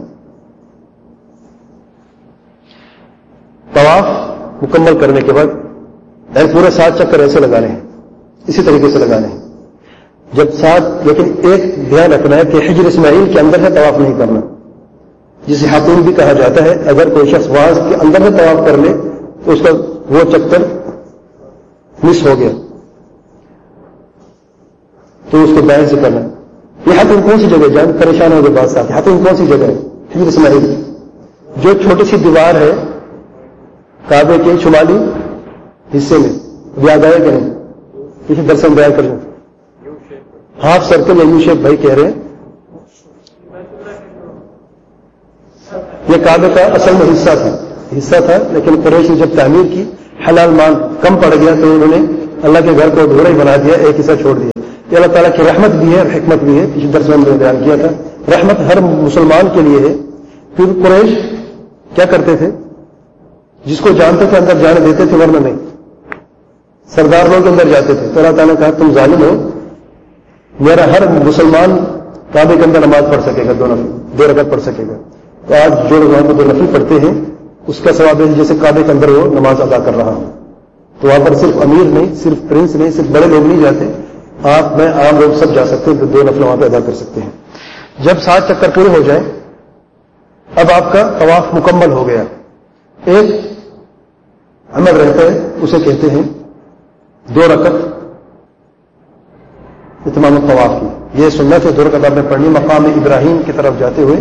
طواف مکمل کرنے کے بعد اے پورے سات چکر ایسے لگانے ہیں، اسی طریقے سے لگانے ہیں. جب سات، لیکن ایک دھیان رکھنا ہے کہ حجر اسماعیل کے اندر ہے طواف نہیں کرنا، جسے حاتون بھی کہا جاتا ہے. اگر کوئی شخص واز کے اندر میں طواف کر لے تو اس کا وہ چکر مس ہو گیا، تو اس کو دائیں سے کرنا. یہ حاتون کون سی جگہ جان پریشان ہو گئے بات ساتھ؟ حاتون کون سی جگہ ہے؟ حجر اسماعیل، جو چھوٹی سی دیوار ہے کعبے کے شمالی حصے میں. یاد آئے کہ نہیں؟ کسی درسن بیان کر لیں. ہاف سرکل یا یو شیپ بھائی کہہ رہے ہیں، یہ کعبے کا اصل میں حصہ تھا. حصہ تھا، لیکن قریش نے جب تعمیر کی حلال مال کم پڑ گیا تو انہوں نے اللہ کے گھر کو ڈھوڑا ہی بنا دیا، ایک حصہ چھوڑ دیا. یہ اللہ تعالیٰ کی رحمت بھی ہے اور حکمت بھی ہے. پچھلے درس میں ہم نے بیان کیا تھا رحمت ہر مسلمان کے لیے ہے. پھر قریش کیا کرتے تھے؟ جس کو جانتے تھے اندر جانے دیتے تھے، ورنہ نہیں. سردار لوگ اندر جاتے تھے تو اللہ تعالیٰ نے کہا تم ظالم ہو، میرا ہر مسلمان کعبے کے اندر نماز پڑھ سکے گا، دو نفل دو رکعت پڑھ سکے گا. تو آج جو لوگ وہاں پہ دو نفل پڑھتے ہیں اس کا ثواب ہے جیسے کعبے کے اندر وہ نماز ادا کر رہا ہوں. تو وہاں پر صرف امیر نہیں، صرف پرنس نہیں، صرف بڑے لوگ نہیں جاتے، آپ میں عام لوگ سب جا سکتے ہیں، تو دو نفل وہاں پہ ادا کر سکتے ہیں. جب سات چکر پورے ہو جائیں اب آپ کا طواف مکمل ہو گیا. ایک عمل رہتا ہے اسے کہتے ہیں دو رکعت اتمام الطواف کی. یہ سنت ہے، دو رکعت آپ نے پڑھنی مقام ابراہیم کی طرف جاتے ہوئے.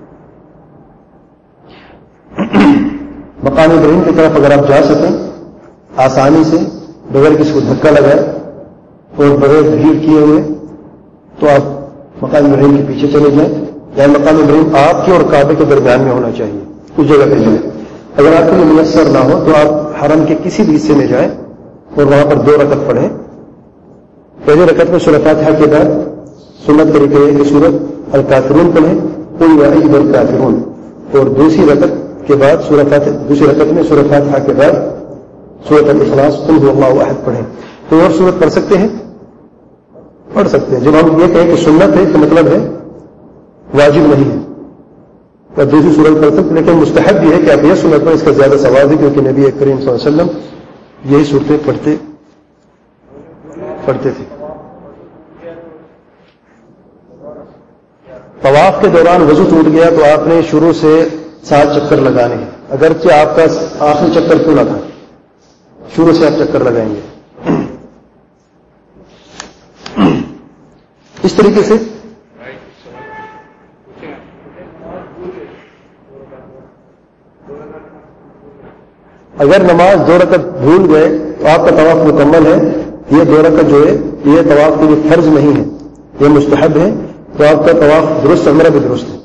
مقام ابراہیم کی طرف اگر آپ جا سکیں آسانی سے بغیر کسی کو دھکا لگائے اور بغیر بھیڑ کیے ہوئے تو آپ مقام ابراہیم کے پیچھے چلے جائیں. یعنی مقام ابراہیم آپ کے اور کعبے کے درمیان میں ہونا چاہیے، اس جگہ پہ جائیں. اگر آپ کے لیے میسر نہ ہو تو آپ حرم کے کسی بھی حصے میں جائیں اور وہاں پر دو رکعت پڑھیں. پہلے رکعت میں سورہ فاتحہ کے بعد سنت طریقے کی سورت الکافرون پڑھیں، قل یا ایھا الکافرون، اور دوسری رکعت کے بعد سورہ فاتحہ دوسری رکعت میں سورہ فاتحہ کے بعد سورۃ الاخلاص قل ھو اللہ احد پڑھیں. تو اور سورت پڑھ سکتے ہیں پڑھ سکتے ہیں. جب ہم یہ کہیں کہ سنت ہے تو مطلب ہے واجب نہیں ہے، اور دوسری صورت پڑھ سکتے، لیکن مستحب بھی ہے کہ آپ یہ سنت پر اس کا زیادہ ثواب ہے کیونکہ نبی کریم صلی اللہ علیہ وسلم یہی صورتیں پڑھتے پڑھتے تھے. طواف کے دوران وضو ٹوٹ گیا تو آپ نے شروع سے سات چکر لگانے ہیں، اگرچہ آپ کا آخری چکر کیوں نہ تھا، شروع سے آپ چکر لگائیں گے. اس طریقے سے اگر نماز دو رکعت بھول گئے تو آپ کا طواف مکمل ہے. یہ دو رکعت جو ہے یہ طواف کے لیے فرض نہیں ہے، یہ مستحب ہے، تو آپ کا طواف درست عمرہ بھی درست ہے.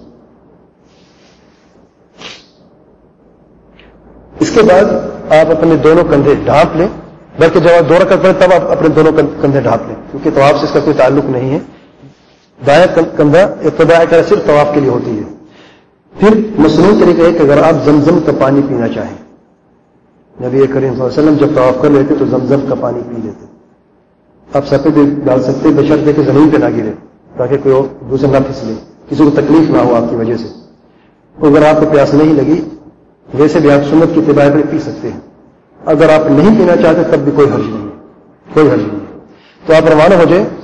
اس کے بعد آپ اپنے دونوں کندھے ڈھانپ لیں، بلکہ جب آپ دو رکعت پڑھیں تب آپ اپنے دونوں کندھے ڈھانپ لیں کیونکہ طواف سے اس کا کوئی تعلق نہیں ہے. دایاں کندھا ابتداء کر صرف طواف کے لیے ہوتی ہے. پھر مصنون طریقہ ہے کہ اگر آپ زمزم کا پانی پینا چاہیں، نبی کریم صلی اللہ علیہ وسلم جب طواف کر لیتے تو زمزم کا پانی پی لیتے. آپ سر پہ بھی ڈال سکتے بشرطے کہ زمین پہ نہ گرے تاکہ کوئی اور دوسرے نہ پھسلے، کسی کو تکلیف نہ ہو آپ کی وجہ سے. اگر آپ کو پیاس نہیں لگی ویسے بھی آپ سنت کی اتباع پر پی سکتے ہیں. اگر آپ نہیں پینا چاہتے تب بھی کوئی حرج نہیں ہے، کوئی حرج نہیں ہے. تو آپ روانہ ہو جائیں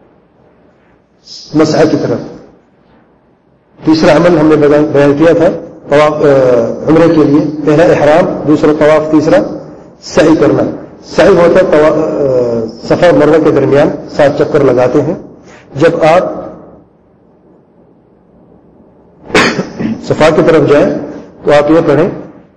مسح کی طرف. تیسرا عمل ہم نے بیان کیا تھا طواف عمرے کے لیے، پہلا احرام، دوسرا طواف، تیسرا سعی کرنا. سعی ہوتا ہے صفا اور مروہ کے درمیان سات چکر لگاتے ہیں. جب آپ صفا کی طرف جائیں تو آپ یہ پڑھیں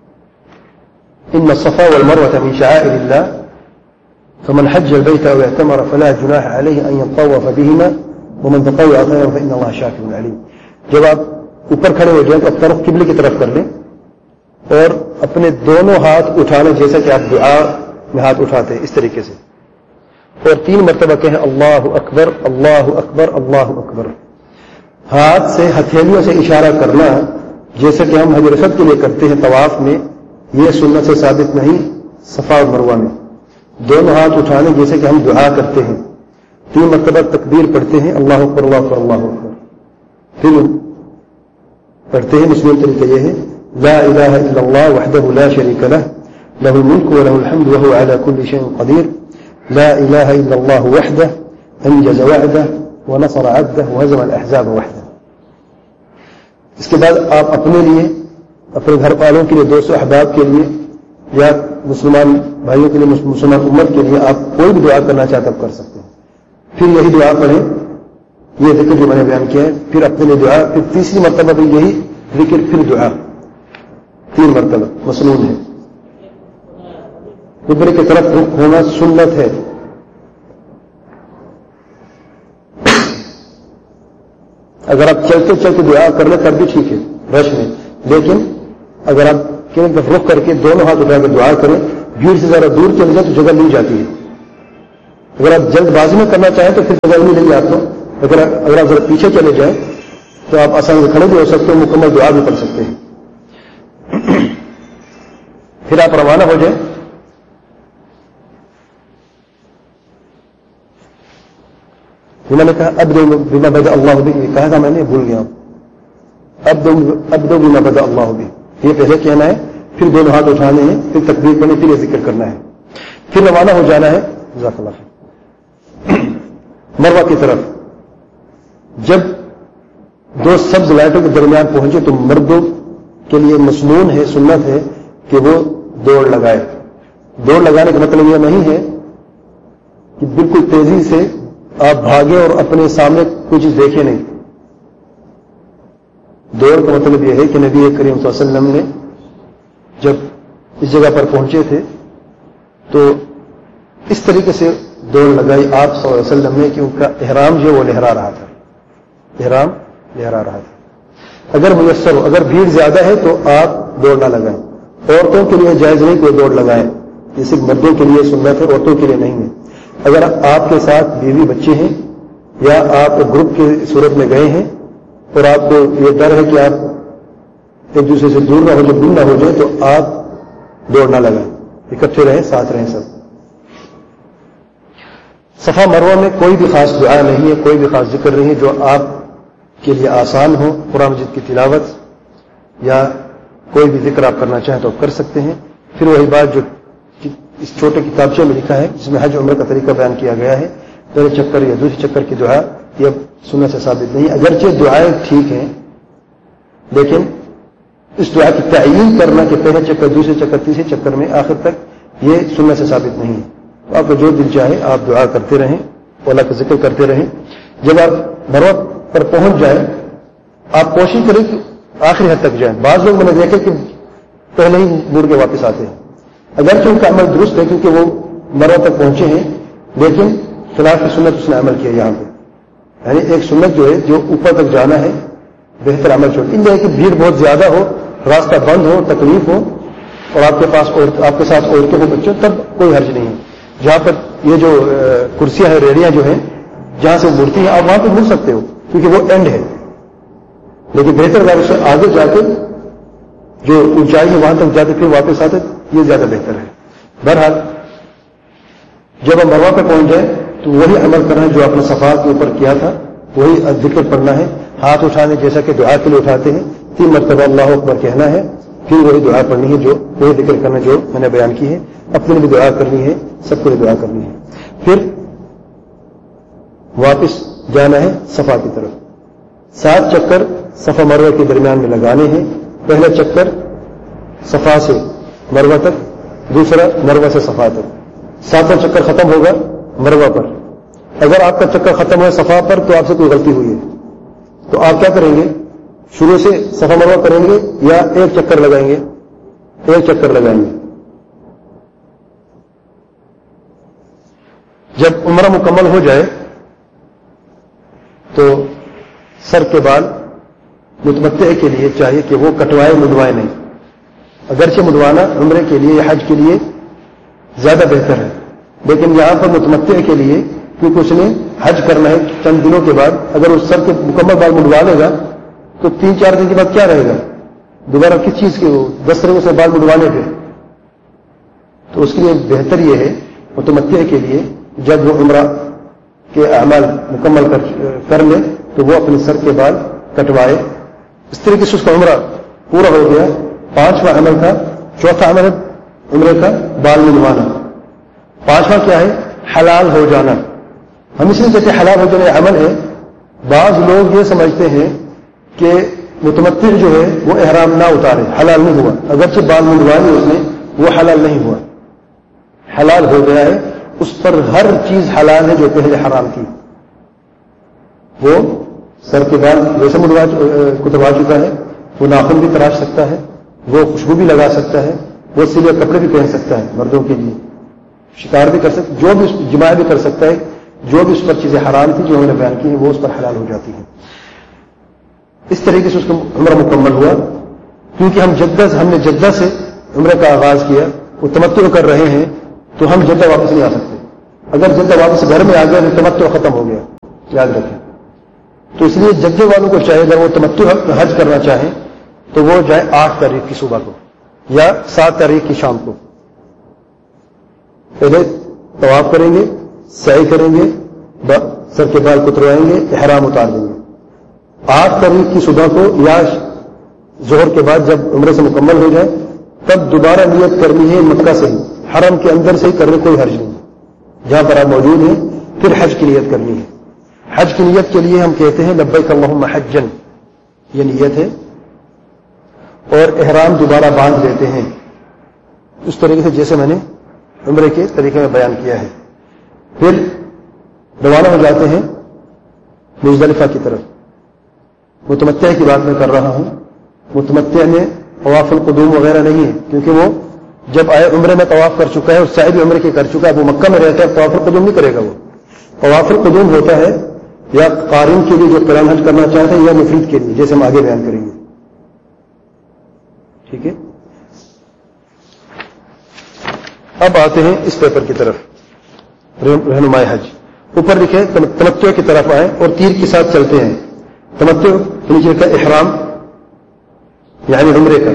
ان الصفا والمروة من شعائر الله فمن حج البيت او اعتمر فلا جناح عليه ان يطوف بهما ومن تطوع خيرا فان الله شاكر عليم. جب آپ اوپر کھڑے ہو جائیں تو اپنا رخ قبلے کی طرف کر لیں اور اپنے دونوں ہاتھ اٹھا لیں جیسا کہ آپ دعا میں ہاتھ اٹھاتے ہیں اس طریقے سے، اور تین مرتبہ کہیں اللہ اکبر اللہ اکبر اللہ اکبر. ہاتھ سے ہتھیلیوں سے اشارہ کرنا جیسے کہ ہم حجر اسود کے لیے کرتے ہیں طواف میں، یہ سنت سے ثابت نہیں. صفا اور مروہ میں دونوں ہاتھ اٹھانے جیسے کہ ہم دعا کرتے ہیں. تین مرتبہ تکبیر پڑھتے ہیں اللہ اکبر اللہ اکبر اللہ اکبر. پھر پڑھتے ہیں مسلم طریقہ یہ ہے لا الہ الا اللہ وحدہ لا شریک لہ لہ الملک ولہ الحمد وہو علی کل شیء قدیر لا الہ الا اللہ وحدہ انجز وعدہ ونصر عبدہ وہزم الاحزاب وحدہ. اس کے بعد آپ اپنے لیے، اپنے گھر والوں کے لیے، دوستوں احباب کے لیے یا مسلمان بھائیوں کے لیے، مسلمان امت کے لیے آپ کوئی بھی دعا کرنا چاہتے آپ کر سکتے ہیں. پھر یہی دعا پڑھیں، یہ ذکر جو میں نے بیان کیا ہے. پھر اپنے لیے دعا، پھر تیسری مرتبہ بھی یہی ذکر، پھر دعا، تین مرتبہ مسنون ہے. قبلے کی طرف رخ ہونا سنت ہے. اگر آپ چلتے چلتے دعا کر لیں تب بھی ٹھیک ہے رش میں، لیکن اگر آپ کہ ایک طرف رخ کر کے دونوں ہاتھ اٹھا کے دعا کریں. بھیڑ سے ذرا دور چلے جائے تو جگہ مل جاتی ہے. اگر آپ جلد بازی میں کرنا چاہیں تو پھر جگہ نہیں لگی آپ کو. اگر اگر آپ ذرا پیچھے چلے جائیں تو آپ آسانی سے کھڑے بھی ہو سکتے ہیں, مکمل دعا بھی کر سکتے ہیں. پھر آپ روانہ ہو جائیں. انہوں نے کہا اب دو بما بدا اللہ بھی, کہا تھا میں نے, بھول گیا. اب دو اب دو بما بدا اللہ بھی, یہ پہلے کہنا ہے, پھر دونوں ہاتھ اٹھانے ہیں, پھر تکبیر کرنے, پھر یہ ذکر کرنا ہے, پھر روانہ ہو جانا ہے. جزاک اللہ خیر. مروہ کی طرف جب دو سبز لائٹوں کے درمیان پہنچے تو مردوں کے لیے مسنون ہے, سنت ہے کہ وہ دوڑ لگائے. دوڑ لگانے کا مطلب یہ نہیں ہے کہ بالکل تیزی سے آپ بھاگیں اور اپنے سامنے کوئی چیز دیکھیں نہیں. دوڑ کا مطلب یہ ہے کہ نبی کریم صلی اللہ علیہ وسلم نے جب اس جگہ پر پہنچے تھے تو اس طریقے سے دوڑ لگائی آپ صلی اللہ علیہ وسلم نے کہ ان کا احرام جو وہ لہرا رہا تھا. احرام لہرا رہا تھا. اگر میسر ہو, اگر بھیڑ زیادہ ہے تو آپ دوڑ نہ لگائیں. عورتوں کے لیے جائز نہیں کوئی دوڑ لگائیں, یہ صرف مردوں کے لیے سنت ہے, عورتوں کے لیے نہیں ہے. اگر آپ کے ساتھ بیوی بچے ہیں یا آپ گروپ کی صورت میں گئے ہیں اور آپ کو یہ ڈر ہے کہ آپ ایک دوسرے سے دور نہ ہو جائے, دور نہ ہو جائے, تو آپ دوڑ نہ لگائیں, اکٹھے رہیں, ساتھ رہیں سب. صفا مروہ میں کوئی بھی خاص دعا نہیں ہے, کوئی بھی خاص ذکر نہیں ہے جو آپ کے لیے آسان ہو. قرآن مجید کی تلاوت یا کوئی بھی ذکر آپ کرنا چاہیں تو آپ کر سکتے ہیں. پھر وہی بات جو اس چھوٹے کتابچے میں لکھا ہے جس میں حج عمرہ کا طریقہ بیان کیا گیا ہے, پہلے چکر یا دوسرے چکر کی دعا, یہ سنت سے ثابت نہیں. اگرچہ دعائیں ٹھیک ہیں لیکن اس دعا کی تعیین کرنا کہ پہلے چکر, دوسرے چکر, تیسرے چکر میں آخر تک, یہ سنت سے ثابت نہیں ہے. تو آپ کو جو دل چاہے آپ دعا کرتے رہیں, اللہ کا ذکر کرتے رہیں. جب آپ مروہ پر پہنچ جائیں آپ کوشش کریں کہ آخری حد تک جائیں. بعض لوگ میں نے دیکھے کہ پہلے ہی مڑ کے واپس آتے ہیں. اگرچہ ان کا عمل درست ہے کیونکہ وہ مروہ تک پہنچے ہیں, لیکن خلاف کی سنت اس نے عمل کیا یہاں پہ. یعنی ایک سنت جو ہے جو اوپر تک جانا ہے بہتر عمل چھوڑ. ان کہ بھیڑ بہت زیادہ ہو, راستہ بند ہو, تکلیف ہو اور آپ کے پاس آپ کے ساتھ عورتیں ہو, بچوں, تب کوئی حرج نہیں ہے. جہاں پر یہ جو کرسیاں ہیں, ریڑیاں جو ہیں جہاں سے مڑتی ہیں, آپ وہاں پہ مڑ سکتے ہو کیونکہ وہ اینڈ ہے. لیکن بہتر اگر اس سے آگے جا کے جو اونچائی ہے وہاں تک جاتے پھر واپس آتے, یہ زیادہ بہتر ہے. بہرحال جب ہم مروہ پہ پہنچ جائیں تو وہی عمل کرنا ہے جو آپ نے صفا کے اوپر کیا تھا, وہی ذکر پڑھنا ہے. ہاتھ اٹھانے جیسا کہ دعا کے لیے اٹھاتے ہیں, تین مرتبہ اللہ اکبر کہنا ہے, پھر وہی دعا پڑھنی ہے, جو وہی ذکر کرنا جو میں نے بیان کی ہے. اپنے لیے بھی دعا کرنی ہے, سب کو دعا کرنی ہے. پھر واپس جانا ہے صفا کی طرف. سات چکر صفا مروہ کے درمیان میں لگانے ہیں. پہلا چکر صفا سے مروہ تک, دوسرا مروہ سے صفا تک. ساتواں چکر ختم ہوگا مروہ پر. اگر آپ کا چکر ختم ہوا صفا پر تو آپ سے کوئی غلطی ہوئی ہے تو آپ کیا کریں گے, شروع سے صفا مروہ کریں گے یا ایک چکر لگائیں گے؟ ایک چکر لگائیں گے. جب عمرہ مکمل ہو جائے تو سر کے بال متمتع کے لیے چاہیے کہ وہ کٹوائے, مڈوائے نہیں. اگرچہ مڈوانا عمرے کے لیے یا حج کے لیے زیادہ بہتر ہے, لیکن یہاں پر متمتع کے لیے کیونکہ اس نے حج کرنا ہے چند دنوں کے بعد, اگر اس سر کے مکمل بال مڈوا لے گا تو تین چار دن کے بعد کیا رہے گا, دوبارہ کس چیز کے وہ دس طریقے سے بال مڈوانے پہ. تو اس کے لیے بہتر یہ ہے متمتع کے لیے جب وہ عمرہ کے اعمال مکمل کر, کر لے تو وہ اپنے سر کے بال کٹوائے. اس طریقے سے اس کا عمرہ پورا ہو گیا. پانچواں عمل تھا, چوتھا عمل عمرے کا بال منڈوانا. پانچواں کیا ہے, حلال ہو جانا. ہم اس لیے کہتے ہیں حلال ہو جانا عمل ہے. بعض لوگ یہ سمجھتے ہیں کہ متمتع جو ہے وہ احرام نہ اتارے, حلال نہیں ہوا. اگرچہ بال منڈوائے اس نے, وہ حلال نہیں ہوا, حلال ہو گیا ہے. اس پر ہر چیز حلال ہے جو پہلے حرام تھی. وہ سر کے بال ویسے منڈوا کتوا چکا ہے, وہ ناخن بھی تراش سکتا ہے, وہ خوشبو بھی لگا سکتا ہے, وہ سلے کپڑے بھی پہن سکتا ہے مردوں کے لیے, شکار بھی کر سکتا, جو بھی جماع بھی کر سکتا ہے. جو بھی اس پر چیزیں حرام تھی جو ہم نے بیان کی ہیں وہ اس پر حلال ہو جاتی ہیں. اس طریقے سے اس کا عمرہ مکمل ہوا. کیونکہ ہم جدہ ہم نے جدہ سے عمرہ کا آغاز کیا، وہ تمتع کر رہے ہیں، تو ہم جدہ واپس نہیں آ سکتے. اگر جدہ واپس گھر میں آ گیا تو تمتع ختم ہو گیا، یاد رکھیں. تو اس لیے جدے والوں کو چاہے اگر وہ تمتع حج کرنا چاہیں تو وہ جائے آٹھ تاریخ کی صبح کو یا سات تاریخ کی شام کو. پہلے طواف کریں گے، سعی کریں گے، سر کے بال کتروائیں گے، احرام اتار دیں گے. آٹھ تاریخ کی صبح کو یا ظہر کے بعد جب عمرے سے مکمل ہو جائے تب دوبارہ نیت کرنی ہے مکہ سے ہی، حرم کے اندر سے ہی کرنے کوئی حرج نہیں. جہاں پر آپ موجود ہیں پھر حج کی نیت کرنی ہے. حج کی نیت کے لیے ہم کہتے ہیں لبیک اللہم حجن، یہ نیت ہے. اور احرام دوبارہ باندھ لیتے ہیں اس طریقے سے جیسے میں نے عمرے کے طریقے میں بیان کیا ہے. پھر روانہ ہو جاتے ہیں مزدلفہ کی طرف. متمتع کی بات میں کر رہا ہوں، متمتع میں طواف القدوم وغیرہ نہیں ہے، کیونکہ وہ جب آئے عمرے میں طواف کر چکا ہے اور سعی بھی عمرے کی کر چکا ہے، وہ مکہ میں رہتا ہے، طواف القدوم نہیں کرے گا. وہ طواف القدوم ہوتا ہے یا قارن کے لیے جو قران حج کرنا چاہتے ہیں یا مفرد کے لیے، جیسے ہم آگے بیان کریں گے. ٹھیک ہے. اب آتے ہیں اس پیپر کی طرف، رہنمائی حج. اوپر لکھے تمتع کی طرف آئے اور تیر کے ساتھ چلتے ہیں. تمتع نیچے کا احرام یعنی عمرے کا،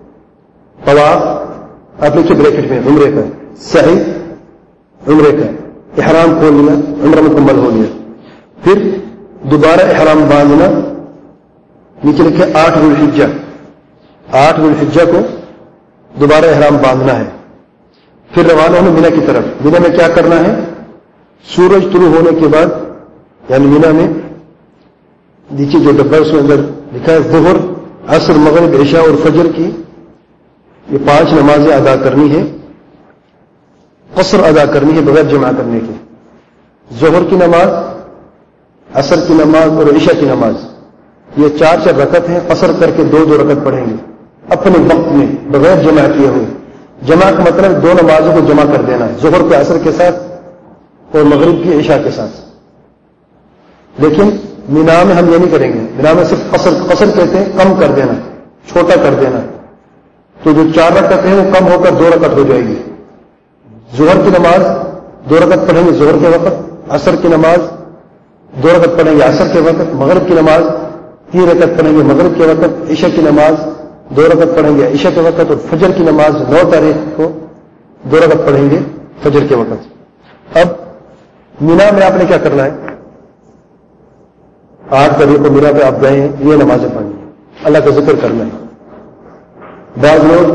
طواف آپ لکھے بریکٹ میں عمرے کا، سعی عمرے کا، احرام کھول لیا، عمرہ مکمل ہو لیا. پھر دوبارہ احرام باندھنا، نیچے لکھے آٹھ ذو الحجہ، آٹھ ذو الحجہ کو دوبارہ احرام باندھنا ہے. پھر روانہ ہونا مینا کی طرف. مینا میں کیا کرنا ہے؟ سورج طلوع ہونے کے بعد یعنی مینا میں نیچے جو ڈبہ اس میں اندر لکھا ہے ظہر، عصر، مغرب، عشاء اور فجر کی یہ پانچ نمازیں ادا کرنی ہے. قصر ادا کرنی ہے بغیر جمع کرنے کی. ظہر کی نماز، عصر کی نماز اور عشاء کی نماز یہ چار چار رکعت ہیں. قصر کر کے دو دو رکعت پڑھیں گے اپنے وقت میں بغیر جمع کیے ہوئے. جمع کا مطلب دو نمازوں کو جمع کر دینا ہے، ظہر کے عصر کے ساتھ اور مغرب کی عشاء کے ساتھ. لیکن مینا میں ہم یہ نہیں کریں گے. مینا میں صرف قصر قصر کہتے ہیں کم کر دینا، چھوٹا کر دینا. تو جو چار رکعت ہیں وہ کم ہو کر دو رکعت ہو جائے گی. ظہر کی نماز دو رکعت پڑھیں گے ظہر کے وقت، عصر کی نماز دو رکعت پڑھیں گے عصر کے وقت، مغرب کی نماز تین رکعت پڑھیں گے مغرب کے وقت، عشاء کی نماز دو رکعت پڑھیں گے عشاء کے وقت، اور فجر کی نماز نو تاریخ کو دو رکعت پڑھیں گے فجر کے وقت. اب مینا میں آپ نے کیا کرنا ہے؟ آٹھ تاریخ کو مینا پہ آپ گئے ہیں، یہ نمازیں پڑھنی ہے، اللہ کا ذکر کرنا ہے. بعض لوگ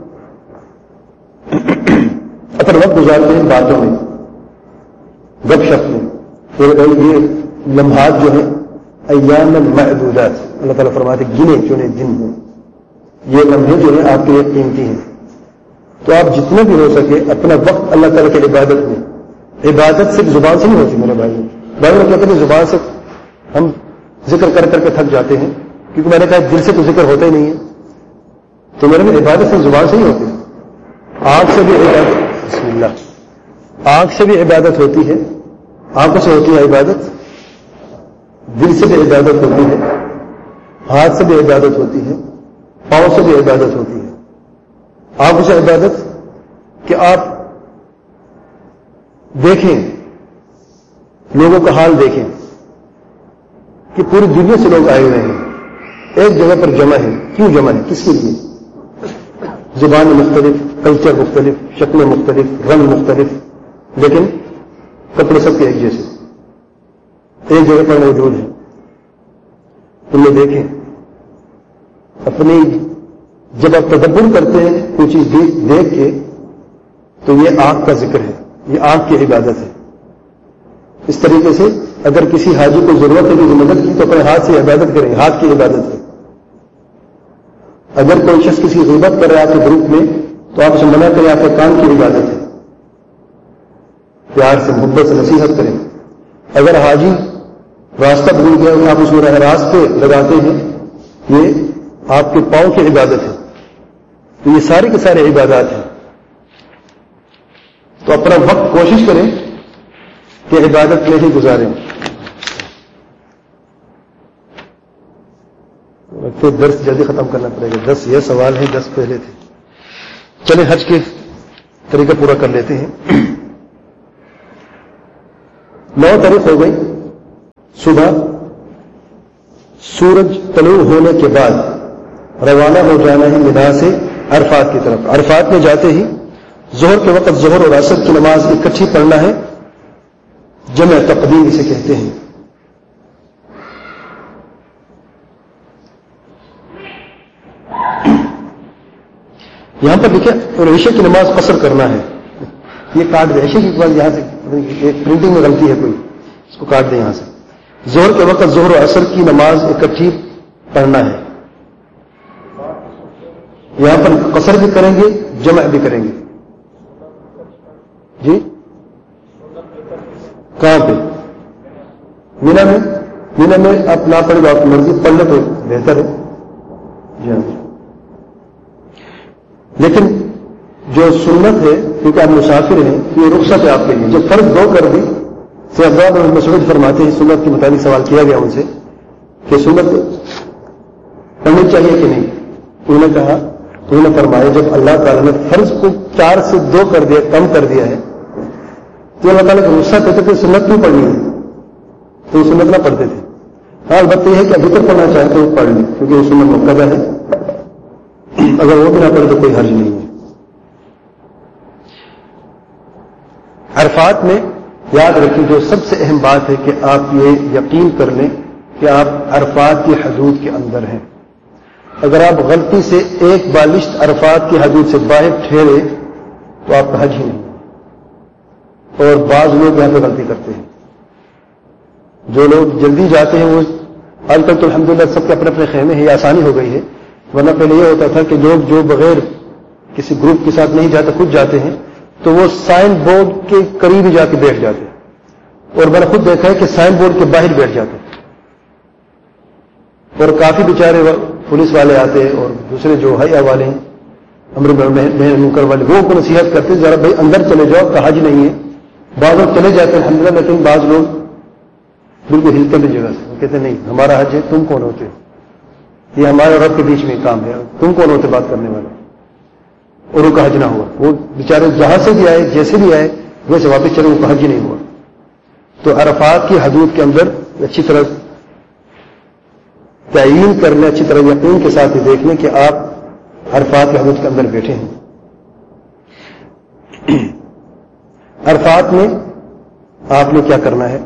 اپنا وقت گزارتے ہیں باتوں میں، گپ شپ میں. یہ لمحات جو ہیں ایام معدودات، اللہ تعالیٰ فرماتے گنے چنے دن ہیں، یہ لمحے جو ہیں آپ کے لیے قیمتی ہیں. تو آپ جتنے بھی ہو سکے اپنا وقت اللہ تعالیٰ کی عبادت میں. عبادت صرف زبان سے نہیں ہوتی میرے بھائی. بھائی لوگ کہتے ہیں زبان سے ہم ذکر کر کر کے تھک جاتے ہیں، کیونکہ میں نے کہا دل سے تو ذکر ہوتا ہی نہیں ہے. تو میرے میں عبادت صرف زبان سے ہی ہوتی ہے. آنکھ سے بھی عبادت، بسم اللہ، آنکھ سے بھی عبادت ہوتی ہے، آنکھوں سے ہوتی ہے عبادت، دل سے بھی عبادت ہوتی ہے، ہاتھ سے بھی عبادت ہوتی ہے، پاؤں سے بھی عبادت ہوتی ہے. آنکھوں سے عبادت کہ آپ دیکھیں، لوگوں کا حال دیکھیں کہ پوری دنیا سے لوگ آئے ہوئے ہیں، ایک جگہ پر جمع ہے. کیوں جمع ہے؟ کس کے لیے؟ زبان مختلف، کلچر مختلف، شکلیں مختلف، رنگ مختلف، لیکن کپڑے سب کے ایک جیسے ایک جگہ پر موجود ہیں. تم نے دیکھیں اپنی، جب آپ تدبر کرتے ہیں کوئی چیز دیکھ کے تو یہ آنکھ کا ذکر ہے، یہ آنکھ کی عبادت ہے. اس طریقے سے اگر کسی حاجی کو ضرورت ہے کہ مدد کی تو اپنے ہاتھ سے عبادت کریں، ہاتھ کی عبادت ہے. اگر کوئی شخص کسی غیبت کر رہا ہے آپ کے گروپ میں تو آپ اسے منع کریں، آپ کے کان کی عبادت ہے. پیار سے محبت سے نصیحت کریں. اگر حاجی راستہ بھول گیا اور آپ اس میں راستے لگاتے ہیں، یہ آپ کے پاؤں کی عبادت ہے. تو یہ سارے کے سارے عبادات ہیں. تو اپنا وقت کوشش کریں کہ عبادت میں ہی گزاریں. تو درس جلدی ختم کرنا پڑے گا. دس یہ سوال ہیں، دس پہلے تھے. چلیں حج کے طریقہ پورا کر لیتے ہیں. نو تاریخ ہو گئی. صبح سورج طلوع ہونے کے بعد روانہ ہو جانا ہے منا سے عرفات کی طرف. عرفات میں جاتے ہی ظہر کے وقت ظہر اور عصر کی نماز اکٹھی پڑھنا ہے. جمع تقدیم اسے کہتے ہیں. یہاں پر دیکھیں اور عشاء کی نماز قصر کرنا ہے. یہ کاٹ دیں عشاء کی بعد یہاں سے ایک پرنٹنگ میں غلطی ہے کوئی، اس کو کاٹ دیں یہاں سے. ظہر کے وقت ظہر و عصر کی نماز اکٹھی پڑھنا ہے. یہاں پر قصر بھی کریں گے، جمع بھی کریں گے. جی کہاں پہ؟ مینا میں. مینا میں آپ نہ پڑھے آپ کی مرضی، پڑھنے تو بہتر ہے. جی ہاں. لیکن جو سنت ہے کیونکہ آپ مسافر ہیں یہ رخصت ہے آپ کے لیے. جب فرض دو کر دی سے عبداللہ بن مسعود فرماتے ہیں، سنت کے متعلق سوال کیا گیا ان سے کہ سنت پڑھنی چاہیے کہ نہیں. انہوں نے کہا، انہوں نے فرمایا جب اللہ تعالیٰ نے فرض کو چار سے دو کر دیا، کم کر دیا ہے، تو اللہ تعالیٰ کی رخصت ہے تو سنت کیوں پڑھنی ہے؟ تو وہ سنت نہ پڑھتے تھے. ہاں البتہ یہ ہے کہ ابھی تک پڑھنا چاہتے وہ پڑھ لیں کیونکہ وہ سنت مقتضا ہے. اگر وہ بھی نہ پڑھے تو کوئی حرج نہیں ہے. عرفات میں یاد رکھیں جو سب سے اہم بات ہے کہ آپ یہ یقین کر لیں کہ آپ عرفات کی حدود کے اندر ہیں. اگر آپ غلطی سے ایک بالشت عرفات کی حدود سے باہر ٹھہرے تو آپ کا حج ہی نہیں. اور بعض لوگ یہاں پہ غلطی کرتے ہیں. جو لوگ جلدی جاتے ہیں وہ آج کل تو الحمدللہ سب کے اپنے اپنے خیمے ہیں، یہ آسانی ہو گئی ہے. ورنہ پہلے یہ ہوتا تھا کہ لوگ جو بغیر کسی گروپ کے ساتھ نہیں جاتے خود جاتے ہیں تو وہ سائن بورڈ کے قریب ہی جا کے بیٹھ جاتے ہیں. اور میں نے خود دیکھا ہے کہ سائن بورڈ کے باہر بیٹھ جاتے ہیں. اور کافی بیچارے پولیس والے آتے ہیں اور دوسرے جو حیا والے ہیں، امر منکر والے، وہ کو نصیحت کرتے ہیں ذرا بھائی اندر چلے جاؤ کا حج نہیں ہے. بعض لوگ چلے جاتے ہیں الحمدللہ، لیکن بعض لوگ بالکل ہلتے بھی جگہ سے. وہ کہتے ہیں نہیں ہمارا حج ہے، تم کون ہوتے؟ یہ ہمارے رب کے بیچ میں کام ہے، تم کون ہوتے بات کرنے والے؟ اور ان کا حج نہ ہوا. وہ بیچارے جہاں سے بھی آئے جیسے بھی آئے ویسے واپس چلے، ان کا حج ہی نہیں ہوا. تو عرفات کی حدود کے اندر اچھی طرح تعین کر لیں، اچھی طرح یقین کے ساتھ یہ دیکھ لیں کہ آپ عرفات کی حدود کے اندر بیٹھے ہیں. عرفات میں آپ نے کیا کرنا ہے؟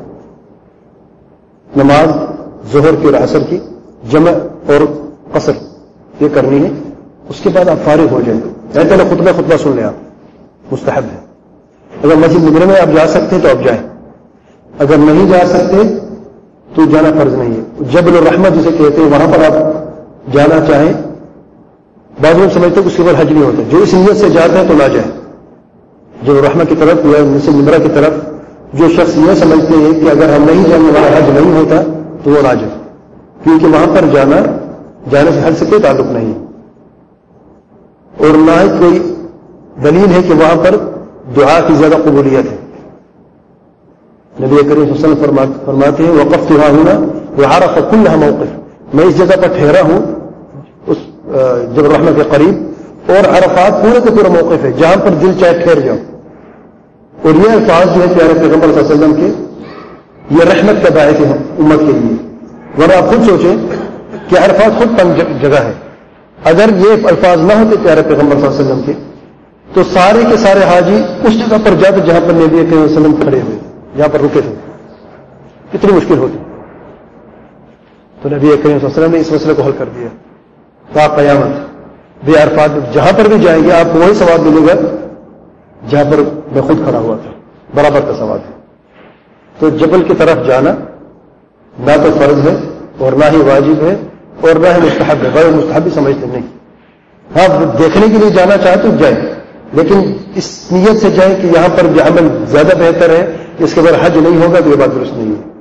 نماز ظہر کی اور عصر کی جمع اور قصر یہ کرنی ہے. اس کے بعد آپ فارغ ہو جائیں. پہلے خطبہ خطبہ سن لیں، آپ مستحب ہے. اگر مسجد نگرے میں آپ جا سکتے ہیں تو آپ جائیں، اگر نہیں جا سکتے تو جانا فرض نہیں ہے. جبل الرحمت جسے کہتے ہیں وہاں پر آپ جانا چاہیں. بعض لوگ سمجھتے ہیں کہ اس کے بعد حج نہیں ہوتا. جو اس نیت سے جاتے ہیں تو نہ جائیں. جبل الرحمت کی طرف یا مسجد نگرہ کی طرف جو شخص یہ سمجھتے ہیں کہ اگر ہم نہیں جائیں وہاں حج نہیں ہوتا تو وہ نہ جائے، کیونکہ وہاں پر جانا جانے سے حج سے کوئی تعلق نہیں ہے. اور نہ ہی کوئی دلیل ہے کہ وہاں پر دعا کی زیادہ قبولیت ہے. نبی کریم صلی اللہ علیہ وسلم فرماتے ہیں وقفت ها هنا وعرف كلها موقف، میں اس جگہ پر ٹھہرا ہوں اس جبل الرحمت کے قریب، اور عرفات پورے کے پورا موقف ہے جہاں پر دل چاہے ٹھہر جاؤ. اور یہ الفاظ جو ہے پیارے پیغمبر صلی اللہ علیہ وسلم کے یہ رحمت کا باعث ہے امت کے لیے. ورنہ آپ خود سوچیں کہ عرفات خود تنگ جگہ ہے. اگر یہ الفاظ نہ ہوتے پیارے پیغمبر صلی اللہ علیہ وسلم کے تو سارے کے سارے حاجی اس جگہ پر جاتے جہاں پر نبی کریم صلی اللہ علیہ وسلم کھڑے ہوئے، یہاں پر رکے تھے. کتنی مشکل ہوتی. تو نبی کریم صلی اللہ علیہ وسلم نے اس مسئلے کو حل کر دیا. تو آپ قیامت بے عرفات جہاں پر بھی جائیں گے آپ کو وہی ثواب ملے گا جہاں پر میں خود کھڑا ہوا تھا، برابر کا ثواب ہے. تو جبل کی طرف جانا نہ تو فرض ہے اور نہ ہی واجب ہے اور نہ ہی مستحب ہے. غیر مستحب بھی سمجھتے نہیں. ہاں دیکھنے کے لیے جانا چاہے تو جائیں، لیکن اس نیت سے جائیں کہ یہاں پر جو عمل زیادہ بہتر ہے، اس کے بعد حج نہیں ہوگا تو یہ بات درست نہیں ہے.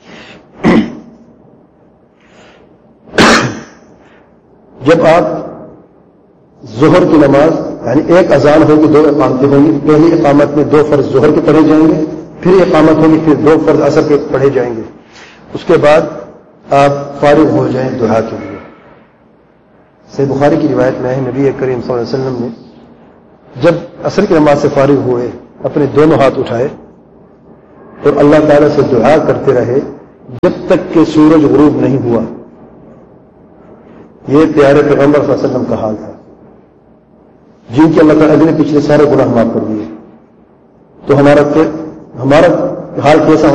جب آپ ظہر کی نماز یعنی ایک اذان ہوگی، دو اقامتیں ہوں گی. پہلی اقامت میں دو فرض ظہر کے پڑھے جائیں گے، پھر اقامت ہوگی پھر دو فرض عصر کے پڑھے جائیں گے. اس کے بعد آپ فارغ ہو جائیں دعا کے لیے. صحیح بخاری کی روایت میں ہے نبی کریم صلی اللہ علیہ وسلم نے جب عصر کی نماز سے فارغ ہوئے اپنے دونوں ہاتھ اٹھائے اور اللہ تعالیٰ سے دعا کرتے رہے جب تک کہ سورج غروب نہیں ہوا. یہ پیارے پیغمبر صلی اللہ علیہ وسلم کا حال تھا جن کے اللہ تعالیٰ نے پچھلے سارے گناہ معاف کر دیے. تو ہمارا ہمارا حال کیسا